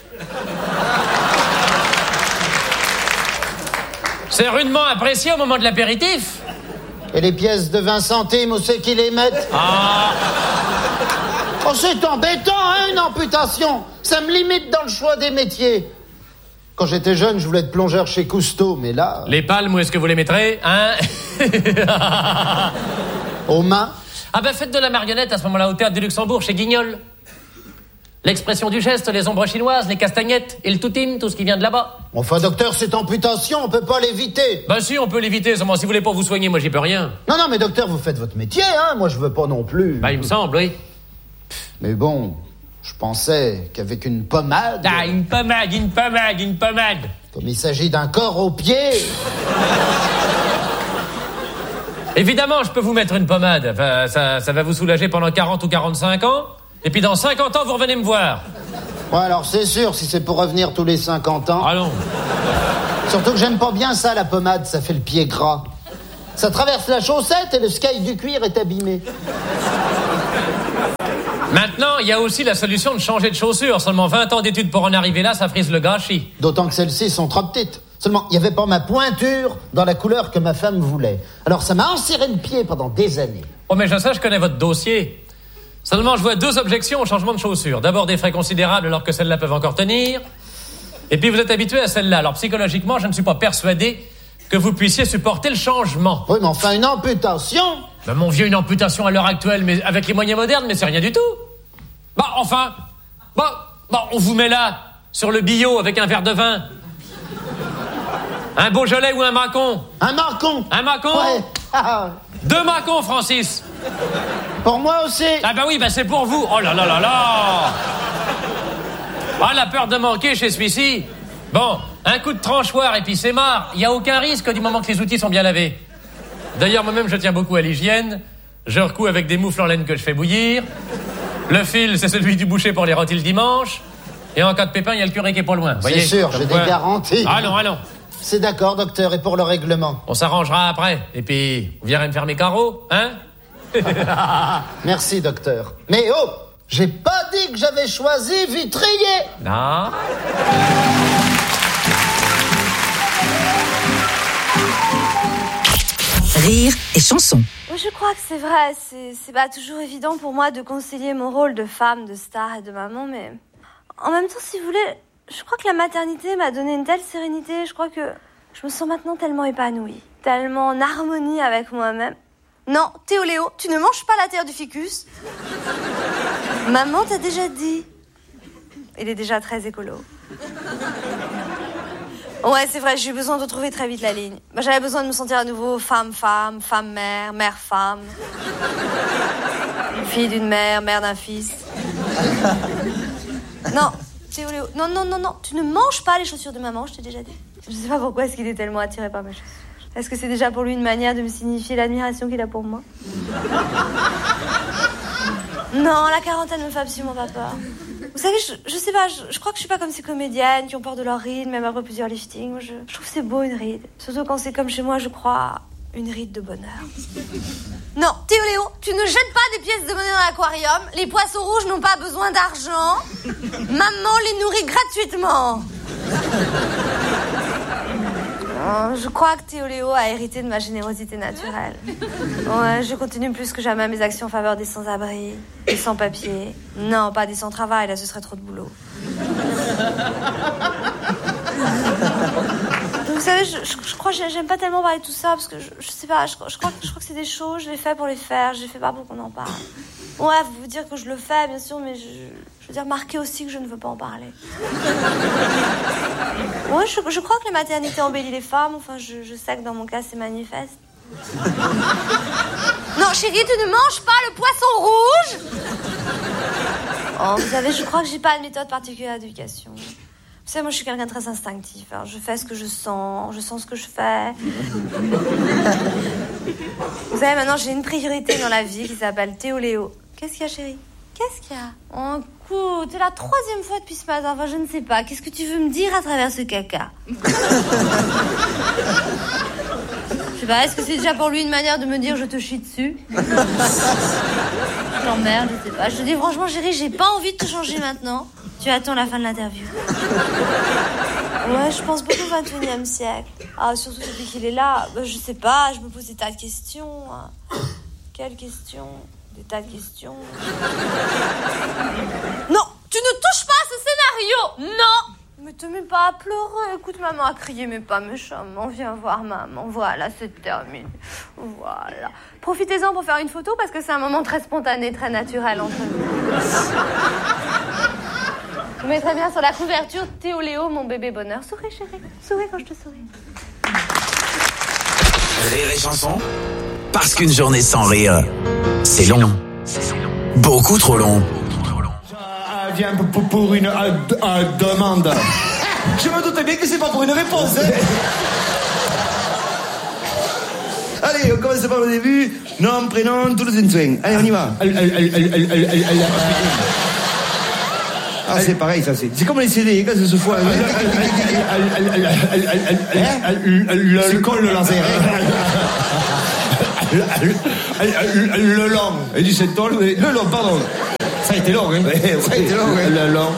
C'est rudement apprécié au moment de l'apéritif.
Et les pièces de vingt centimes, où c'est qu'ils les mettent?
Ah.
Oh, c'est embêtant, hein, une amputation. Ça me limite dans le choix des métiers. Quand j'étais jeune, je voulais être plongeur chez Cousteau, mais là...
Les palmes, où est-ce que vous les mettrez, hein?
Aux mains?
Ah ben, faites de la marionnette à ce moment-là au Théâtre du Luxembourg, chez Guignol. L'expression du geste, les ombres chinoises, les castagnettes et le toutim, tout ce qui vient de là-bas.
Enfin, docteur, cette amputation, on peut pas l'éviter.
Ben si, on peut l'éviter, seulement si vous voulez pas vous soigner, moi j'y peux rien.
Non, non, mais docteur, vous faites votre métier, hein, moi je veux pas non plus.
Ben, il me semble, oui.
Mais bon, je pensais qu'avec une pommade...
Ah, une pommade, une pommade, une pommade.
Comme il s'agit d'un corps au pied...
Évidemment, je peux vous mettre une pommade. Enfin, ça, ça va vous soulager pendant quarante ou quarante-cinq ans. Et puis dans cinquante ans, vous revenez me voir.
Ouais, alors c'est sûr, si c'est pour revenir tous les cinquante ans...
Ah non.
Surtout que j'aime pas bien ça, la pommade, ça fait le pied gras. Ça traverse la chaussette et le sky du cuir est abîmé.
Maintenant, il y a aussi la solution de changer de chaussures. Seulement vingt ans d'études pour en arriver là, ça frise le gâchis.
D'autant que celles-ci sont trop petites. Seulement, il n'y avait pas ma pointure dans la couleur que ma femme voulait. Alors ça m'a enserré le pied pendant des années.
Oh, mais je sais, je connais votre dossier. Seulement, je vois deux objections au changement de chaussures. D'abord, des frais considérables alors que celles-là peuvent encore tenir. Et puis, vous êtes habitué à celle-là. Alors, psychologiquement, je ne suis pas persuadé que vous puissiez supporter le changement.
Oui, mais enfin, une amputation.
Ben, mon vieux, une amputation à l'heure actuelle, mais avec les moyens modernes, mais c'est rien du tout. Bah, enfin, bah, bah, on vous met là, sur le billot, avec un verre de vin. Un Beaujolais ou un Macon?
Un Macon.
Un Macon?
Ouais. Ah.
Deux Macons, Francis.
Pour moi aussi.
Ah bah oui, bah c'est pour vous. Oh là là là là. Ah, la peur de manquer chez celui-ci. Bon, un coup de tranchoir et puis c'est marre. Il n'y a aucun risque du moment que les outils sont bien lavés. D'ailleurs, moi-même, je tiens beaucoup à l'hygiène. Je recous avec des moufles en laine que je fais bouillir. Le fil, c'est celui du boucher pour les rôtis le dimanche. Et en cas de pépin, il y a le curé qui est pas loin.
C'est sûr, j'ai des garanties.
Allons, allons.
C'est d'accord, docteur, et pour le règlement?
On s'arrangera après. Et puis, vous viendrez me faire mes carreaux, hein?
Merci, docteur. Mais oh, j'ai pas dit que j'avais choisi Vitrier.
Non.
Rire et chanson.
Oui, je crois que c'est vrai. C'est, c'est pas toujours évident pour moi de concilier mon rôle de femme, de star et de maman, mais en même temps, si vous voulez, je crois que la maternité m'a donné une telle sérénité. Je crois que je me sens maintenant tellement épanouie, tellement en harmonie avec moi-même. Non, Théo Léo, tu ne manges pas la terre du ficus. Maman t'a déjà dit. Il est déjà très écolo. Ouais, c'est vrai, j'ai eu besoin de trouver très vite la ligne. Bah, j'avais besoin de me sentir à nouveau femme-femme, femme-mère, mère-femme. Fille d'une mère, mère d'un fils. Non, Théo Léo, non, non, non, non, tu ne manges pas les chaussures de maman, je t'ai déjà dit. Je sais pas pourquoi est-ce qu'il est tellement attiré par mes chaussures. Est-ce que c'est déjà pour lui une manière de me signifier l'admiration qu'il a pour moi? Non, la quarantaine me fait absolument pas peur. Vous savez, je, je sais pas, je, je crois que je suis pas comme ces comédiennes qui ont peur de leur ride, même après plusieurs liftings. Moi, je, je trouve que c'est beau une ride. Surtout quand c'est comme chez moi, je crois, une ride de bonheur. Non, Théo Léo, tu ne jettes pas des pièces de monnaie dans l'aquarium. Les poissons rouges n'ont pas besoin d'argent. Maman les nourrit gratuitement. Oh, je crois que Théo Léo a hérité de ma générosité naturelle. Ouais, je continue plus que jamais mes actions en faveur des sans-abri, des sans-papiers. Non, pas des sans-travail, là ce serait trop de boulot. Vous savez, je, je, je crois que j'aime pas tellement parler de tout ça, parce que je, je sais pas, je, je, crois, je crois que c'est des choses, je les fais pour les faire, je les fais pas pour qu'on en parle. Ouais, vous vous dire que je le fais, bien sûr, mais je, je veux dire marquer aussi que je ne veux pas en parler. Ouais, je, je crois que la maternité embellit les femmes, enfin, je, je sais que dans mon cas, c'est manifeste. Non, chérie, tu ne manges pas le poisson rouge. Oh, vous savez, je crois que j'ai pas de méthode particulière d'éducation. Vous savez, moi, je suis quelqu'un de très instinctif. Alors, je fais ce que je sens, je sens ce que je fais. Vous savez, maintenant, j'ai une priorité dans la vie qui s'appelle Théo Léo. Qu'est-ce qu'il y a, chérie? Qu'est-ce qu'il y a? Oh, écoute, c'est la troisième fois depuis ce matin. Enfin, je ne sais pas. Qu'est-ce que tu veux me dire à travers ce caca? Je sais pas, est-ce que c'est déjà pour lui une manière de me dire je te chie dessus? Je l'emmerde, je sais pas. Je te dis franchement, chérie, j'ai pas envie de te changer maintenant. Tu attends la fin de l'interview. Ouais, je pense beaucoup au vingt et unième siècle. Ah, surtout depuis qu'il est là, bah, je sais pas, je me pose des tas de questions. Quelles questions? Des tas de questions. Non, tu ne touches pas à ce scénario. Non. Mais te mets pas à pleurer. Écoute, maman a crié, mais pas méchamment. Viens voir maman. Voilà, c'est terminé. Voilà. Profitez-en pour faire une photo parce que c'est un moment très spontané, très naturel entre nous. Je mettrai bien sur la couverture Théo Léo, mon bébé bonheur. Souris, chérie. Souris quand je te souris.
Rire et chanson. Parce qu'une journée sans rire, c'est long. Beaucoup trop long.
Je viens pour, pour une euh, euh, demande. Je me doutais bien que c'est pas pour une réponse. Hein. Allez, on commence par le début. Nom, prénom, tout le swing. Allez, on y va. Ah, c'est pareil, ça, c'est. C'est comme les C D, quand ça se fout. Le col, le laser. Le long. Et du sept ans, le long, pardon. Ça a été long, hein. Ça a été long, hein.
Le long.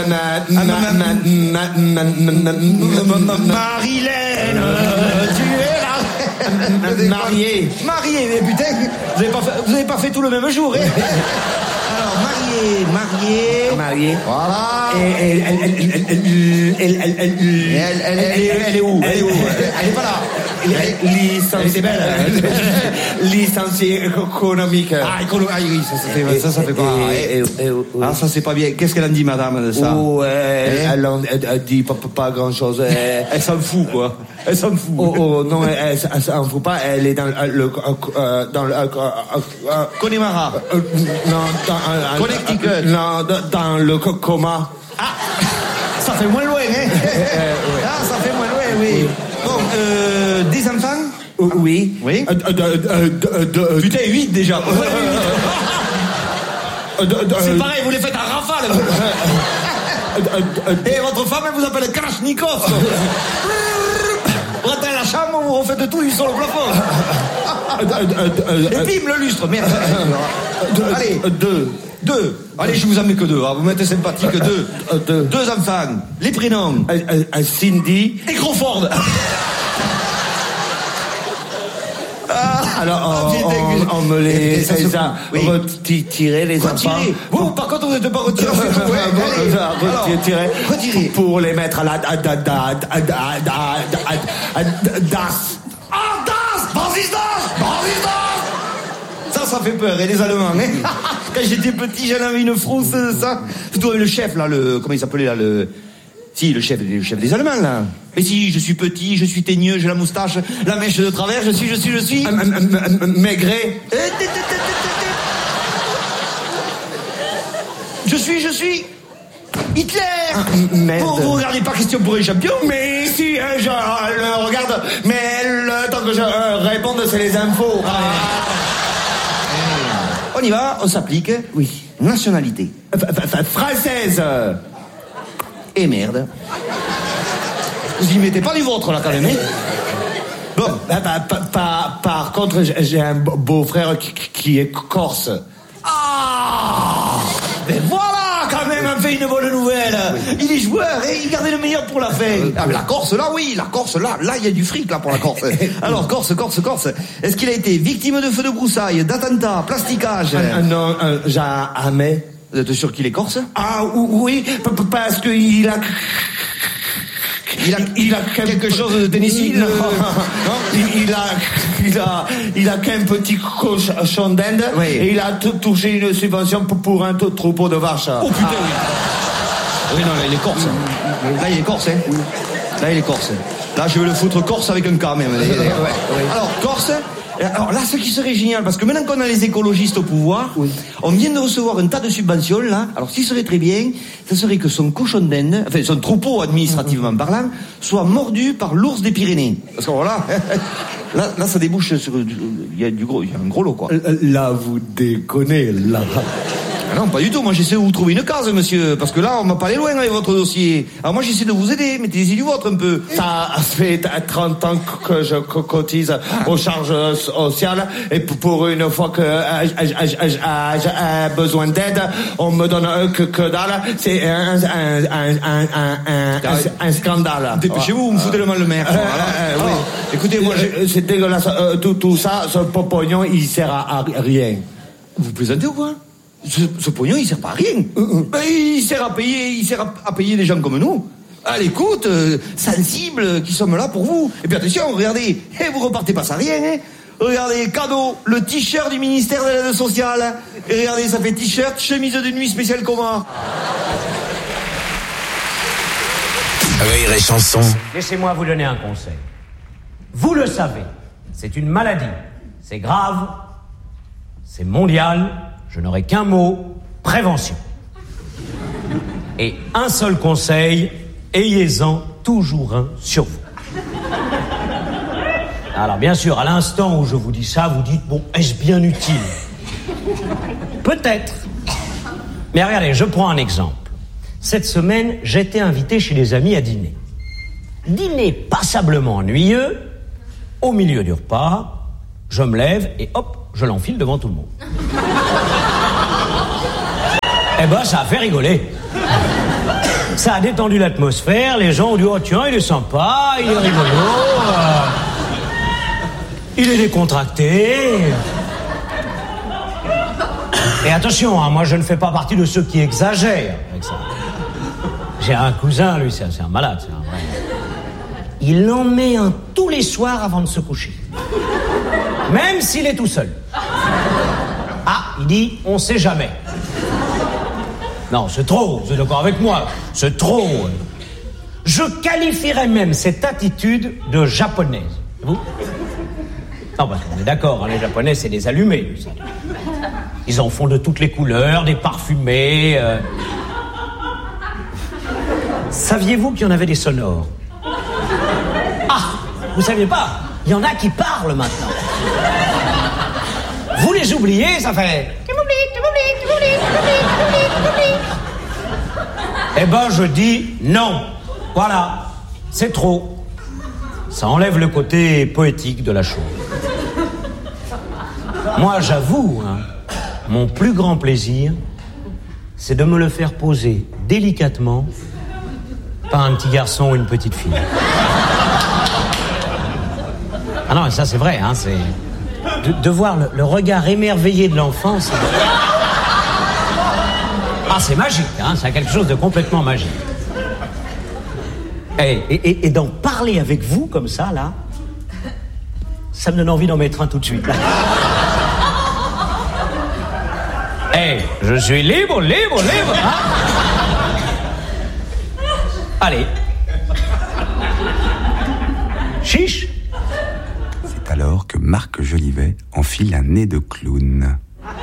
Marilène, tu es là.
Marié.
Marié, mais putain, vous avez pas fait, vous avez pas fait tout le même jour, hein. Alors, marié, marié.
Marié.
Voilà.
Et elle, elle, elle, elle, elle, elle, elle, elle,
elle, elle est où? Elle est où? Elle est pas là.
Licenciée belle. Licenciée économique.
Ah, économique. Ah oui, ça, ça fait, ça, ça fait pas.
Et, et, et,
ah, ça c'est pas bien. Qu'est-ce qu'elle en dit, madame, de ça?
Oh, elle, hein? elle, elle, elle dit pas, pas grand chose. Elle,
elle s'en fout, quoi. Elle s'en fout.
Oh, oh non, elle, elle, elle s'en fout pas. Elle est dans le, euh, dans le, euh, euh,
Connemara.
Euh, non, dans, euh,
Connecticut.
Non, dans le coma.
Ah, ça fait moins loin, hein. Ah, ça fait moins loin, oui. Bon, euh, des enfants?
Oui.
Oui.
Euh, euh, euh, euh,
Putain, huit déjà. C'est pareil, vous les faites à rafale. Et votre femme, elle vous appelle Kalachnikov. Vous rentrez à la chambre, vous refaites tout sur le plafond. Et bim, le lustre, merde. Allez, deux. Deux. Allez, je vous en mets que deux. Hein. Vous mettez sympathique, deux. Deux. Deux enfants. Les prénoms.
Cindy.
Et Crawford.
Alors, on, on, on me les, les a oui. retirés, les
retirés.
enfants.
Vous, par contre, vous n'êtes pas retirés.
Retirés.
Retirés.
Pour les mettre à la das.
Ah, das! Basis das! Basis das! Ça, ça fait peur, et les Allemands, hein. Quand j'étais petit, j'en avais une frousse, ça. Surtout avec le chef, là, le, comment il s'appelait, là, le, si, le chef, le chef des Allemands, là. Mais si, je suis petit, je suis teigneux, j'ai la moustache, la mèche de travers, je suis, je suis, je suis...
Maigret.
Je suis, je suis... Hitler.
Vous,
vous regardez pas Question pour les champions?
Mais si, euh, je le regarde, mais le temps que je euh, réponde, c'est les infos. Ah.
On y va, on s'applique.
Oui.
Nationalité.
Française.
Et merde. Vous y mettez pas du vôtre, là, quand même, hein?
Bon, par, par, par contre, j'ai un beau-frère qui, qui est corse.
Ah! Ben voilà, quand même, on fait une bonne nouvelle. Oui. Il est joueur et il gardait le meilleur pour la fin. Ah, mais la Corse, là, oui, la Corse, là, là, il y a du fric, là, pour la Corse. Alors, Corse, Corse, Corse. Est-ce qu'il a été victime de feux de broussailles, d'attentats, plasticage?
euh, Non, euh, jamais.
Vous êtes sûr qu'il est corse?
Ah, oui, parce qu'il a...
Il a, il a quelque chose de Tennessee?
Non, non. Il, il a, il a, il a qu'un petit cochon d'Inde. Oui. Et il a t- touché une subvention pour, pour un t- troupeau de vaches.
Oh putain, oui. Oui, non, là, il est corse. Là, il est corse, hein. Là, il est corse. Là, je vais le foutre corse avec un K, même. Ouais, ouais. Alors, corse. Alors là, ce qui serait génial, parce que maintenant qu'on a les écologistes au pouvoir, oui. On vient de recevoir un tas de subventions, là. Alors, ce qui serait très bien, ce serait que son cochon d'Inde, enfin, son troupeau administrativement parlant, soit mordu par l'ours des Pyrénées. Parce que voilà, là, là, ça débouche sur, il y a du gros, il y a un gros lot, quoi.
Là, vous déconnez, là.
Ah non, pas du tout. Moi, j'essaie de vous trouver une case, monsieur. Parce que là, on m'a pas allé loin avec votre dossier. Alors moi, j'essaie de vous aider. Mettez-y du vôtre un peu.
Ça fait trente ans que je cotise aux charges sociales. Et pour une fois que j'ai besoin d'aide, on me donne que, que dalle. C'est un, un, un, un, un, un scandale.
Dépêchez-vous, vous me foutez le mal le maire.
Euh, euh, oui.
Écoutez, moi,
je... c'est dégueulasse. Euh, tout, tout ça, ce pognon, il sert à rien.
Vous plaisantez ou quoi? Ce, ce pognon, il sert pas à rien. Euh, ben, il sert à payer, il sert à, à payer des gens comme nous. À l'écoute, euh, sensibles, qui sommes là pour vous. Et puis attention, regardez, et vous repartez pas sans rien, hein. Regardez, cadeau, le t-shirt du ministère de l'aide sociale. Et regardez, ça fait t-shirt, chemise de nuit spéciale coma.
Rire et chanson.
Laissez-moi vous donner un conseil. Vous le savez, c'est une maladie. C'est grave, c'est mondial. Je n'aurai qu'un mot, prévention. Et un seul conseil, ayez-en toujours un sur vous. Alors bien sûr, à l'instant où je vous dis ça, vous dites, bon, est-ce bien utile? Peut-être. Mais regardez, je prends un exemple. Cette semaine, j'étais invité chez des amis à dîner. Dîner passablement ennuyeux. Au milieu du repas, je me lève et hop, je l'enfile devant tout le monde. Eh ben, ça a fait rigoler. Ça a détendu l'atmosphère, les gens ont dit « Oh tiens, il est sympa, il est rigolo, euh, il est décontracté. » Et attention, hein, moi je ne fais pas partie de ceux qui exagèrent avec ça. J'ai un cousin, lui, c'est un, c'est un malade, c'est un vrai. Il en met un tous les soirs avant de se coucher. Même s'il est tout seul. Ah, il dit, on sait jamais. Non, c'est trop, vous êtes d'accord avec moi, c'est trop. Je qualifierais même cette attitude de japonaise. Vous ? Non, parce qu'on est d'accord, hein, les Japonais, c'est des allumés. Vous savez. Ils en font de toutes les couleurs, des parfumés. Euh... Saviez-vous qu'il y en avait des sonores ? Ah, vous saviez pas ? Il y en a qui parlent maintenant. Vous les oubliez, ça fait... Tu m'oublies, tu m'oublies, tu m'oublies, tu m'oublies, tu m'oublies, tu m'oublies. Eh ben, je dis non. Voilà, c'est trop. Ça enlève le côté poétique de la chose. Moi, j'avoue, hein, mon plus grand plaisir, c'est de me le faire poser délicatement par un petit garçon ou une petite fille. Ah non, ça c'est vrai, hein, c'est... De, de voir le, le regard émerveillé de l'enfant, c'est... Ah, c'est magique, hein, c'est quelque chose de complètement magique. Et, et, et d'en parler avec vous, comme ça, là, ça me donne envie d'en mettre un tout de suite, là. Hey, je suis libre, libre, libre, hein. Allez. Chiche.
C'est alors que Marc Jolivet enfile un nez de clown.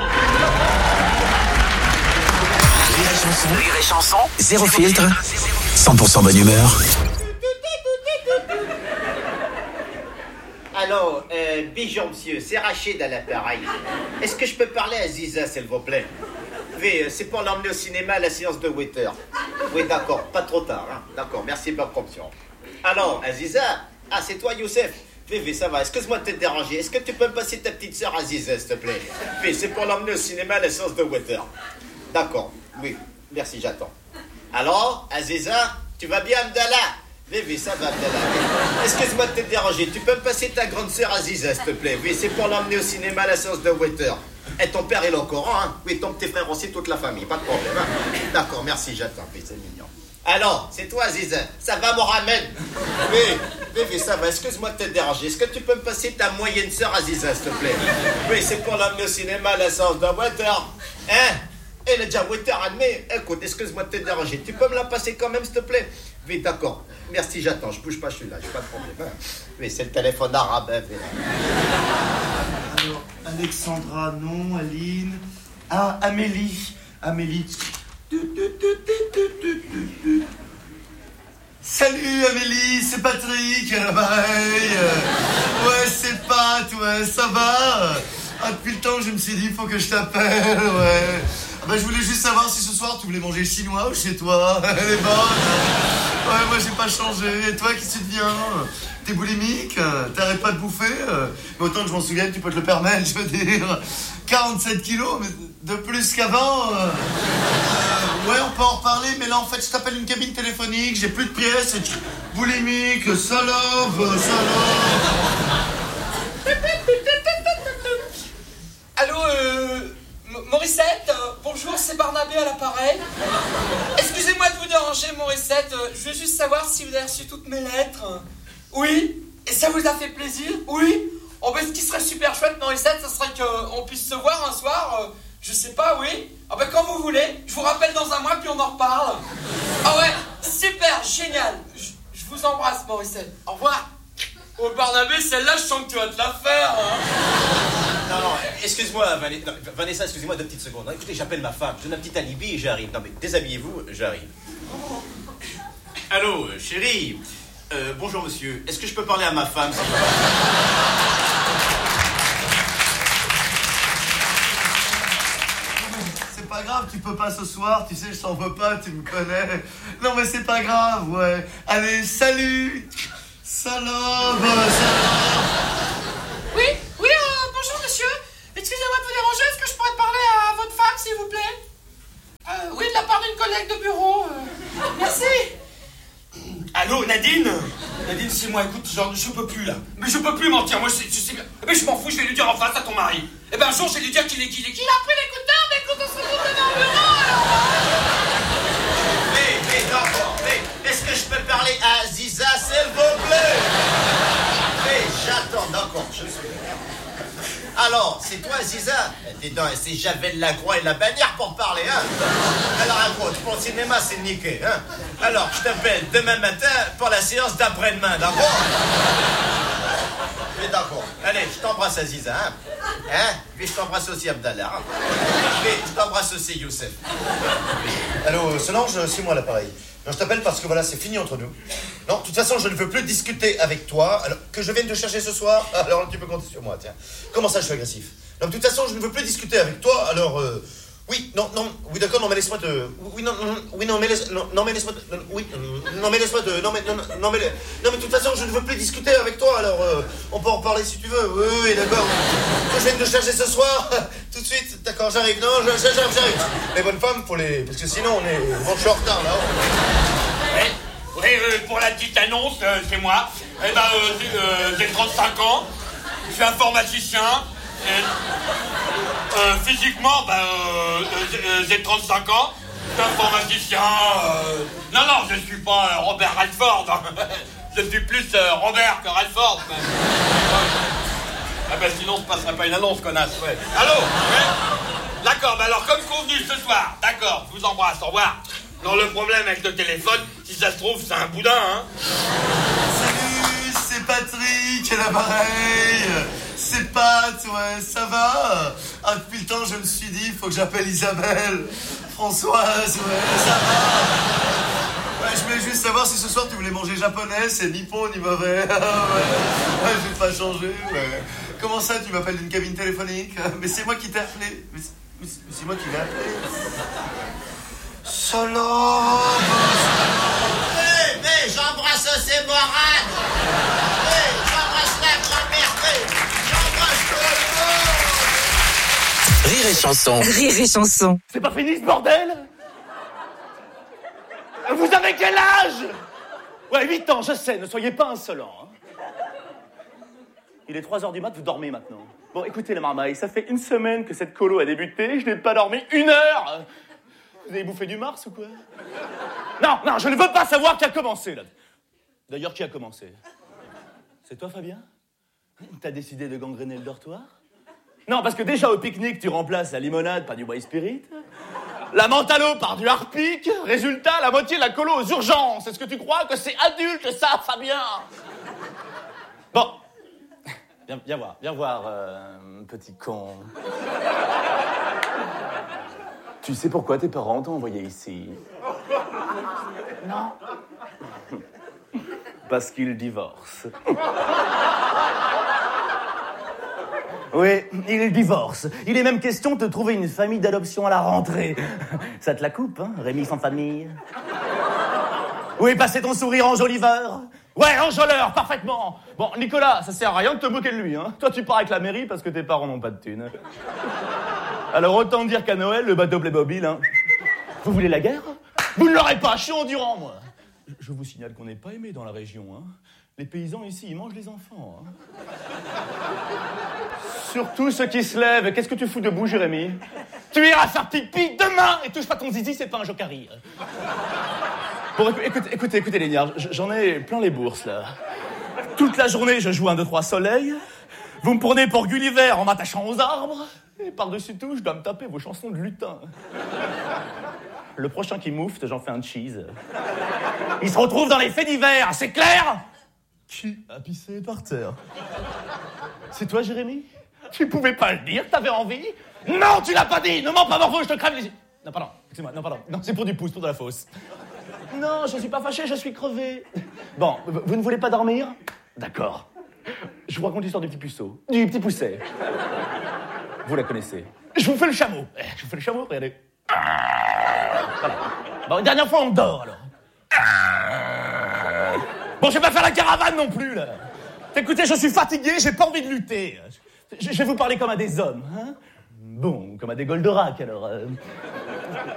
Rire et chanson, zéro filtre, cent pour cent bonne humeur.
Alors, euh, bonjour monsieur, c'est Rachid à l'appareil. Est-ce que je peux parler à Ziza, s'il vous plaît? Oui, c'est pour l'emmener au cinéma à la séance de waiter. Oui, d'accord, pas trop tard, hein. D'accord, merci pour votre option. Alors, Aziza, ah, c'est toi, Youssef? Oui, oui, ça va, excuse-moi de te déranger. Est-ce que tu peux me passer ta petite sœur Aziza, s'il te plaît? Oui, c'est pour l'emmener au cinéma à la séance de waiter. D'accord, oui, merci, j'attends. Alors, Aziza, tu vas bien, Abdallah? Oui, oui, ça va, Abdallah. Excuse-moi de te déranger. Tu peux me passer ta grande sœur Aziza, s'il te plaît? Oui, c'est pour l'emmener au cinéma à la séance de waiter. Et ton père, il est au courant, hein? Oui, ton petit frère aussi, toute la famille, pas de problème, hein? D'accord, merci, j'attends. Oui, c'est mignon. Alors, c'est toi, Aziza. Ça va, Mohamed? Oui, oui, oui, ça va. Excuse-moi de te déranger. Est-ce que tu peux me passer ta moyenne sœur Aziza, s'il te plaît? Oui, c'est pour l'emmener au cinéma à la séance de waiter. Hein? Elle est déjà waiter admis. Écoute, excuse-moi de te déranger. Tu peux me la passer quand même, s'il te plaît? Oui, d'accord. Merci, j'attends. Je bouge pas, je suis là. J'ai pas de problème. Hein? Oui, c'est le téléphone arabe. Hein,
alors, Alexandra, non. Aline. Ah, Amélie. Amélie. Salut Amélie, c'est Patrick, à l'appareil. Ouais, c'est Pat, ouais, ça va? Ah, depuis le temps, je me suis dit, il faut que je t'appelle, ouais. Ah bah, je voulais juste savoir si ce soir, tu voulais manger chinois ou chez toi. Elle est bonne. Ouais, moi, j'ai pas changé. Et toi, qu'est-ce que tu deviens? T'es boulimique? T'arrêtes pas de bouffer? Mais autant que je m'en souvienne, tu peux te le permettre, je veux dire. quarante-sept kilos, mais de plus qu'avant. Euh, ouais, on peut en reparler, mais là, en fait, je t'appelle une cabine téléphonique, j'ai plus de pièces, et... boulimique, salope, salope.
Allô, euh, Morissette, euh, bonjour, c'est Barnabé à l'appareil. Excusez-moi de vous déranger, Morissette, euh, je veux juste savoir si vous avez reçu toutes mes lettres. Oui? Et ça vous a fait plaisir? Oui? Oh ben, ce qui serait super chouette, Morissette, ce serait qu'on puisse se voir un soir, euh, je sais pas, oui? Ah ben, quand vous voulez, je vous rappelle dans un mois, puis on en reparle. Ah ouais, super, génial. Je, je vous embrasse, Morissette. Au revoir. Oh, Barnabé, celle-là, je sens que tu vas te la faire, hein.
Non, non, excuse-moi, Vanessa, non, Vanessa excusez-moi deux petites secondes. Non, écoutez, j'appelle ma femme, je donne un petit alibi et j'arrive. Non, mais déshabillez-vous, j'arrive. Allô, euh, chérie. Euh, bonjour, monsieur. Est-ce que je peux parler à ma femme?
C'est pas grave, tu peux pas ce soir, tu sais, je t'en veux pas, tu me connais. Non, mais c'est pas grave, ouais. Allez, salut. Salope, salope.
Oui, oui, euh, bonjour monsieur. Excusez-moi de vous déranger, est-ce que je pourrais parler à votre femme, s'il vous plaît? Euh, collègue de bureau. euh, Merci. Allô, Nadine? Nadine, c'est moi, écoute, genre, je peux plus, là. Mais je peux plus mentir, moi, je sais, je sais bien. Mais je m'en fous, je vais lui dire en face à ton mari. Eh ben, un jour, je vais lui dire qu'il est qu'il est qu'il a pris l'écouteur, mais écoute, on se retrouve dans le bureau, alors...
Mais, mais, d'accord, mais, est-ce que je peux parler à Ziza, s'il vous plaît? Mais, j'attends, d'accord, je suis... Alors, c'est toi, Ziza? Dis donc, c'est Javel la croix et la bannière pour parler, hein? Alors, raconte, pour le cinéma, c'est niqué, hein? Alors, je t'appelle demain matin pour la séance d'après-demain, d'accord? Mais d'accord. Allez, je t'embrasse, Aziza, hein? Hein? Puis je t'embrasse aussi, Abdallah, hein? Puis je t'embrasse aussi, Youssef.
Allô, Solange, c'est moi l'appareil. Non, je t'appelle parce que voilà, c'est fini entre nous. Non, de toute façon, je ne veux plus discuter avec toi. Alors, que je vienne te chercher ce soir, alors tu peux compter sur moi, tiens. Comment ça, je suis agressif? Non, de toute façon, je ne veux plus discuter avec toi, alors... Euh, oui, non, non, oui, d'accord, non, mais laisse-moi te... Oui, non, non, oui, non, mais laisse... Non, non mais laisse-moi te... Non, oui, non, mais laisse-moi te... Non, mais... Non, non, mais... Non, mais de toute façon, je ne veux plus discuter avec toi, alors... Euh, on peut en parler si tu veux. Oui, oui, d'accord. Que je vienne te chercher ce soir, tout de suite, d'accord, j'arrive. Non, j'arrive, j'arrive. Les bonnes femmes, faut les... Parce que sinon, on est... Bon, je suis en retard, là.
Oui, oui, euh, pour la petite annonce, euh, c'est moi. Eh ben, euh, euh, j'ai trente-cinq ans, je suis informaticien, et, euh, physiquement, ben, euh, euh, j'ai trente-cinq ans, je suis informaticien, euh, non, non, je suis pas euh, Robert Redford, hein. Je suis plus euh, Robert que Redford, même. Ah ben, sinon, je passerait pas une annonce, connasse, ouais. Allô, ouais. D'accord, ben alors, comme convenu ce soir, d'accord, je vous embrasse, au revoir. Non, le problème avec le téléphone, si ça se trouve, c'est un boudin, hein.
Salut, c'est Patrick à l'appareil. C'est Pat, ouais, ça va? Ah, depuis le temps, je me suis dit, il faut que j'appelle Isabelle. Françoise, ouais, ça va? Ouais, je voulais juste savoir si ce soir tu voulais manger japonais, c'est ni bon ni mauvais. Ouais, ouais, je vais pas changer, ouais. Comment ça, tu m'appelles d'une cabine téléphonique? Mais c'est moi qui t'ai appelé. Mais c'est, mais c'est moi qui l'ai appelé. Solo.
Hey, mais j'embrasse aussi Morane. Hey, j'embrasse la grand-mère. Hey, j'embrasse tout le monde.
Rire et chanson.
Rire et chanson.
C'est pas fini ce bordel? Vous avez quel âge? Ouais, huit ans, je sais, ne soyez pas insolents. Hein. Il est trois heures du mat, vous dormez maintenant. Bon, écoutez les marmailles, ça fait une semaine que cette colo a débuté, je n'ai pas dormi une heure. Vous avez bouffé du Mars ou quoi? Non, non, je ne veux pas savoir qui a commencé, là. D'ailleurs, qui a commencé? C'est toi, Fabien? T'as décidé de gangréner le dortoir? Non, parce que déjà, au pique-nique, tu remplaces la limonade par du White Spirit, la mentalo par du Harpic, résultat, la moitié de la colo aux urgences. Est-ce que tu crois que c'est adulte, ça, Fabien? Bon. Viens, viens voir, viens voir, euh, petit con. Tu sais pourquoi tes parents t'ont envoyé ici? Non. Parce qu'ils divorcent. Oui, ils divorcent. Il est même question de te trouver une famille d'adoption à la rentrée. Ça te la coupe, hein, Rémi sans famille? Oui, passer ton sourire enjoliveur. Ouais, enjôleur, parfaitement. Bon, Nicolas, ça sert à rien de te moquer de lui, hein. Toi, tu pars avec la mairie parce que tes parents n'ont pas de thunes. Alors, autant dire qu'à Noël, le bateau Playmobil, hein. Vous voulez la guerre? Vous ne l'aurez pas, je suis endurant, moi. Je vous signale qu'on n'est pas aimé dans la région, hein. Les paysans ici, ils mangent les enfants, hein. Surtout ceux qui se lèvent. Qu'est-ce que tu fous debout, Jérémy? Tu iras faire pipi demain et touche pas ton zizi, c'est pas un jokari. Bon, écoutez, écoutez, écoutez, les niards, j'en ai plein les bourses, là. Toute la journée, je joue un, deux, trois soleil. Vous me prenez pour Gulliver en m'attachant aux arbres. Et par-dessus tout, je dois me taper vos chansons de lutin. Le prochain qui moufte, j'en fais un cheese. Il se retrouve dans les faits divers, c'est clair? Qui a pissé par terre? C'est toi, Jérémy? Tu pouvais pas le dire, t'avais envie? Non, tu l'as pas dit! Ne mens pas, Morpho, je te crève les yeux! Non, pardon, excuse-moi, non, pardon. Non, c'est pour du pouce, pour de la fausse. Non, je suis pas fâché, je suis crevé. Bon, vous ne voulez pas dormir? D'accord. Je vous raconte l'histoire du petit puceau. Du petit pousset. Vous la connaissez. Je vous fais le chameau. Je vous fais le chameau, regardez. Voilà. Bon, une dernière fois, on dort, alors. Bon, je vais pas faire la caravane non plus, là. Écoutez, je suis fatigué, j'ai pas envie de lutter. Je, je vais vous parler comme à des hommes, hein. Bon, comme à des Goldorak, alors. Euh...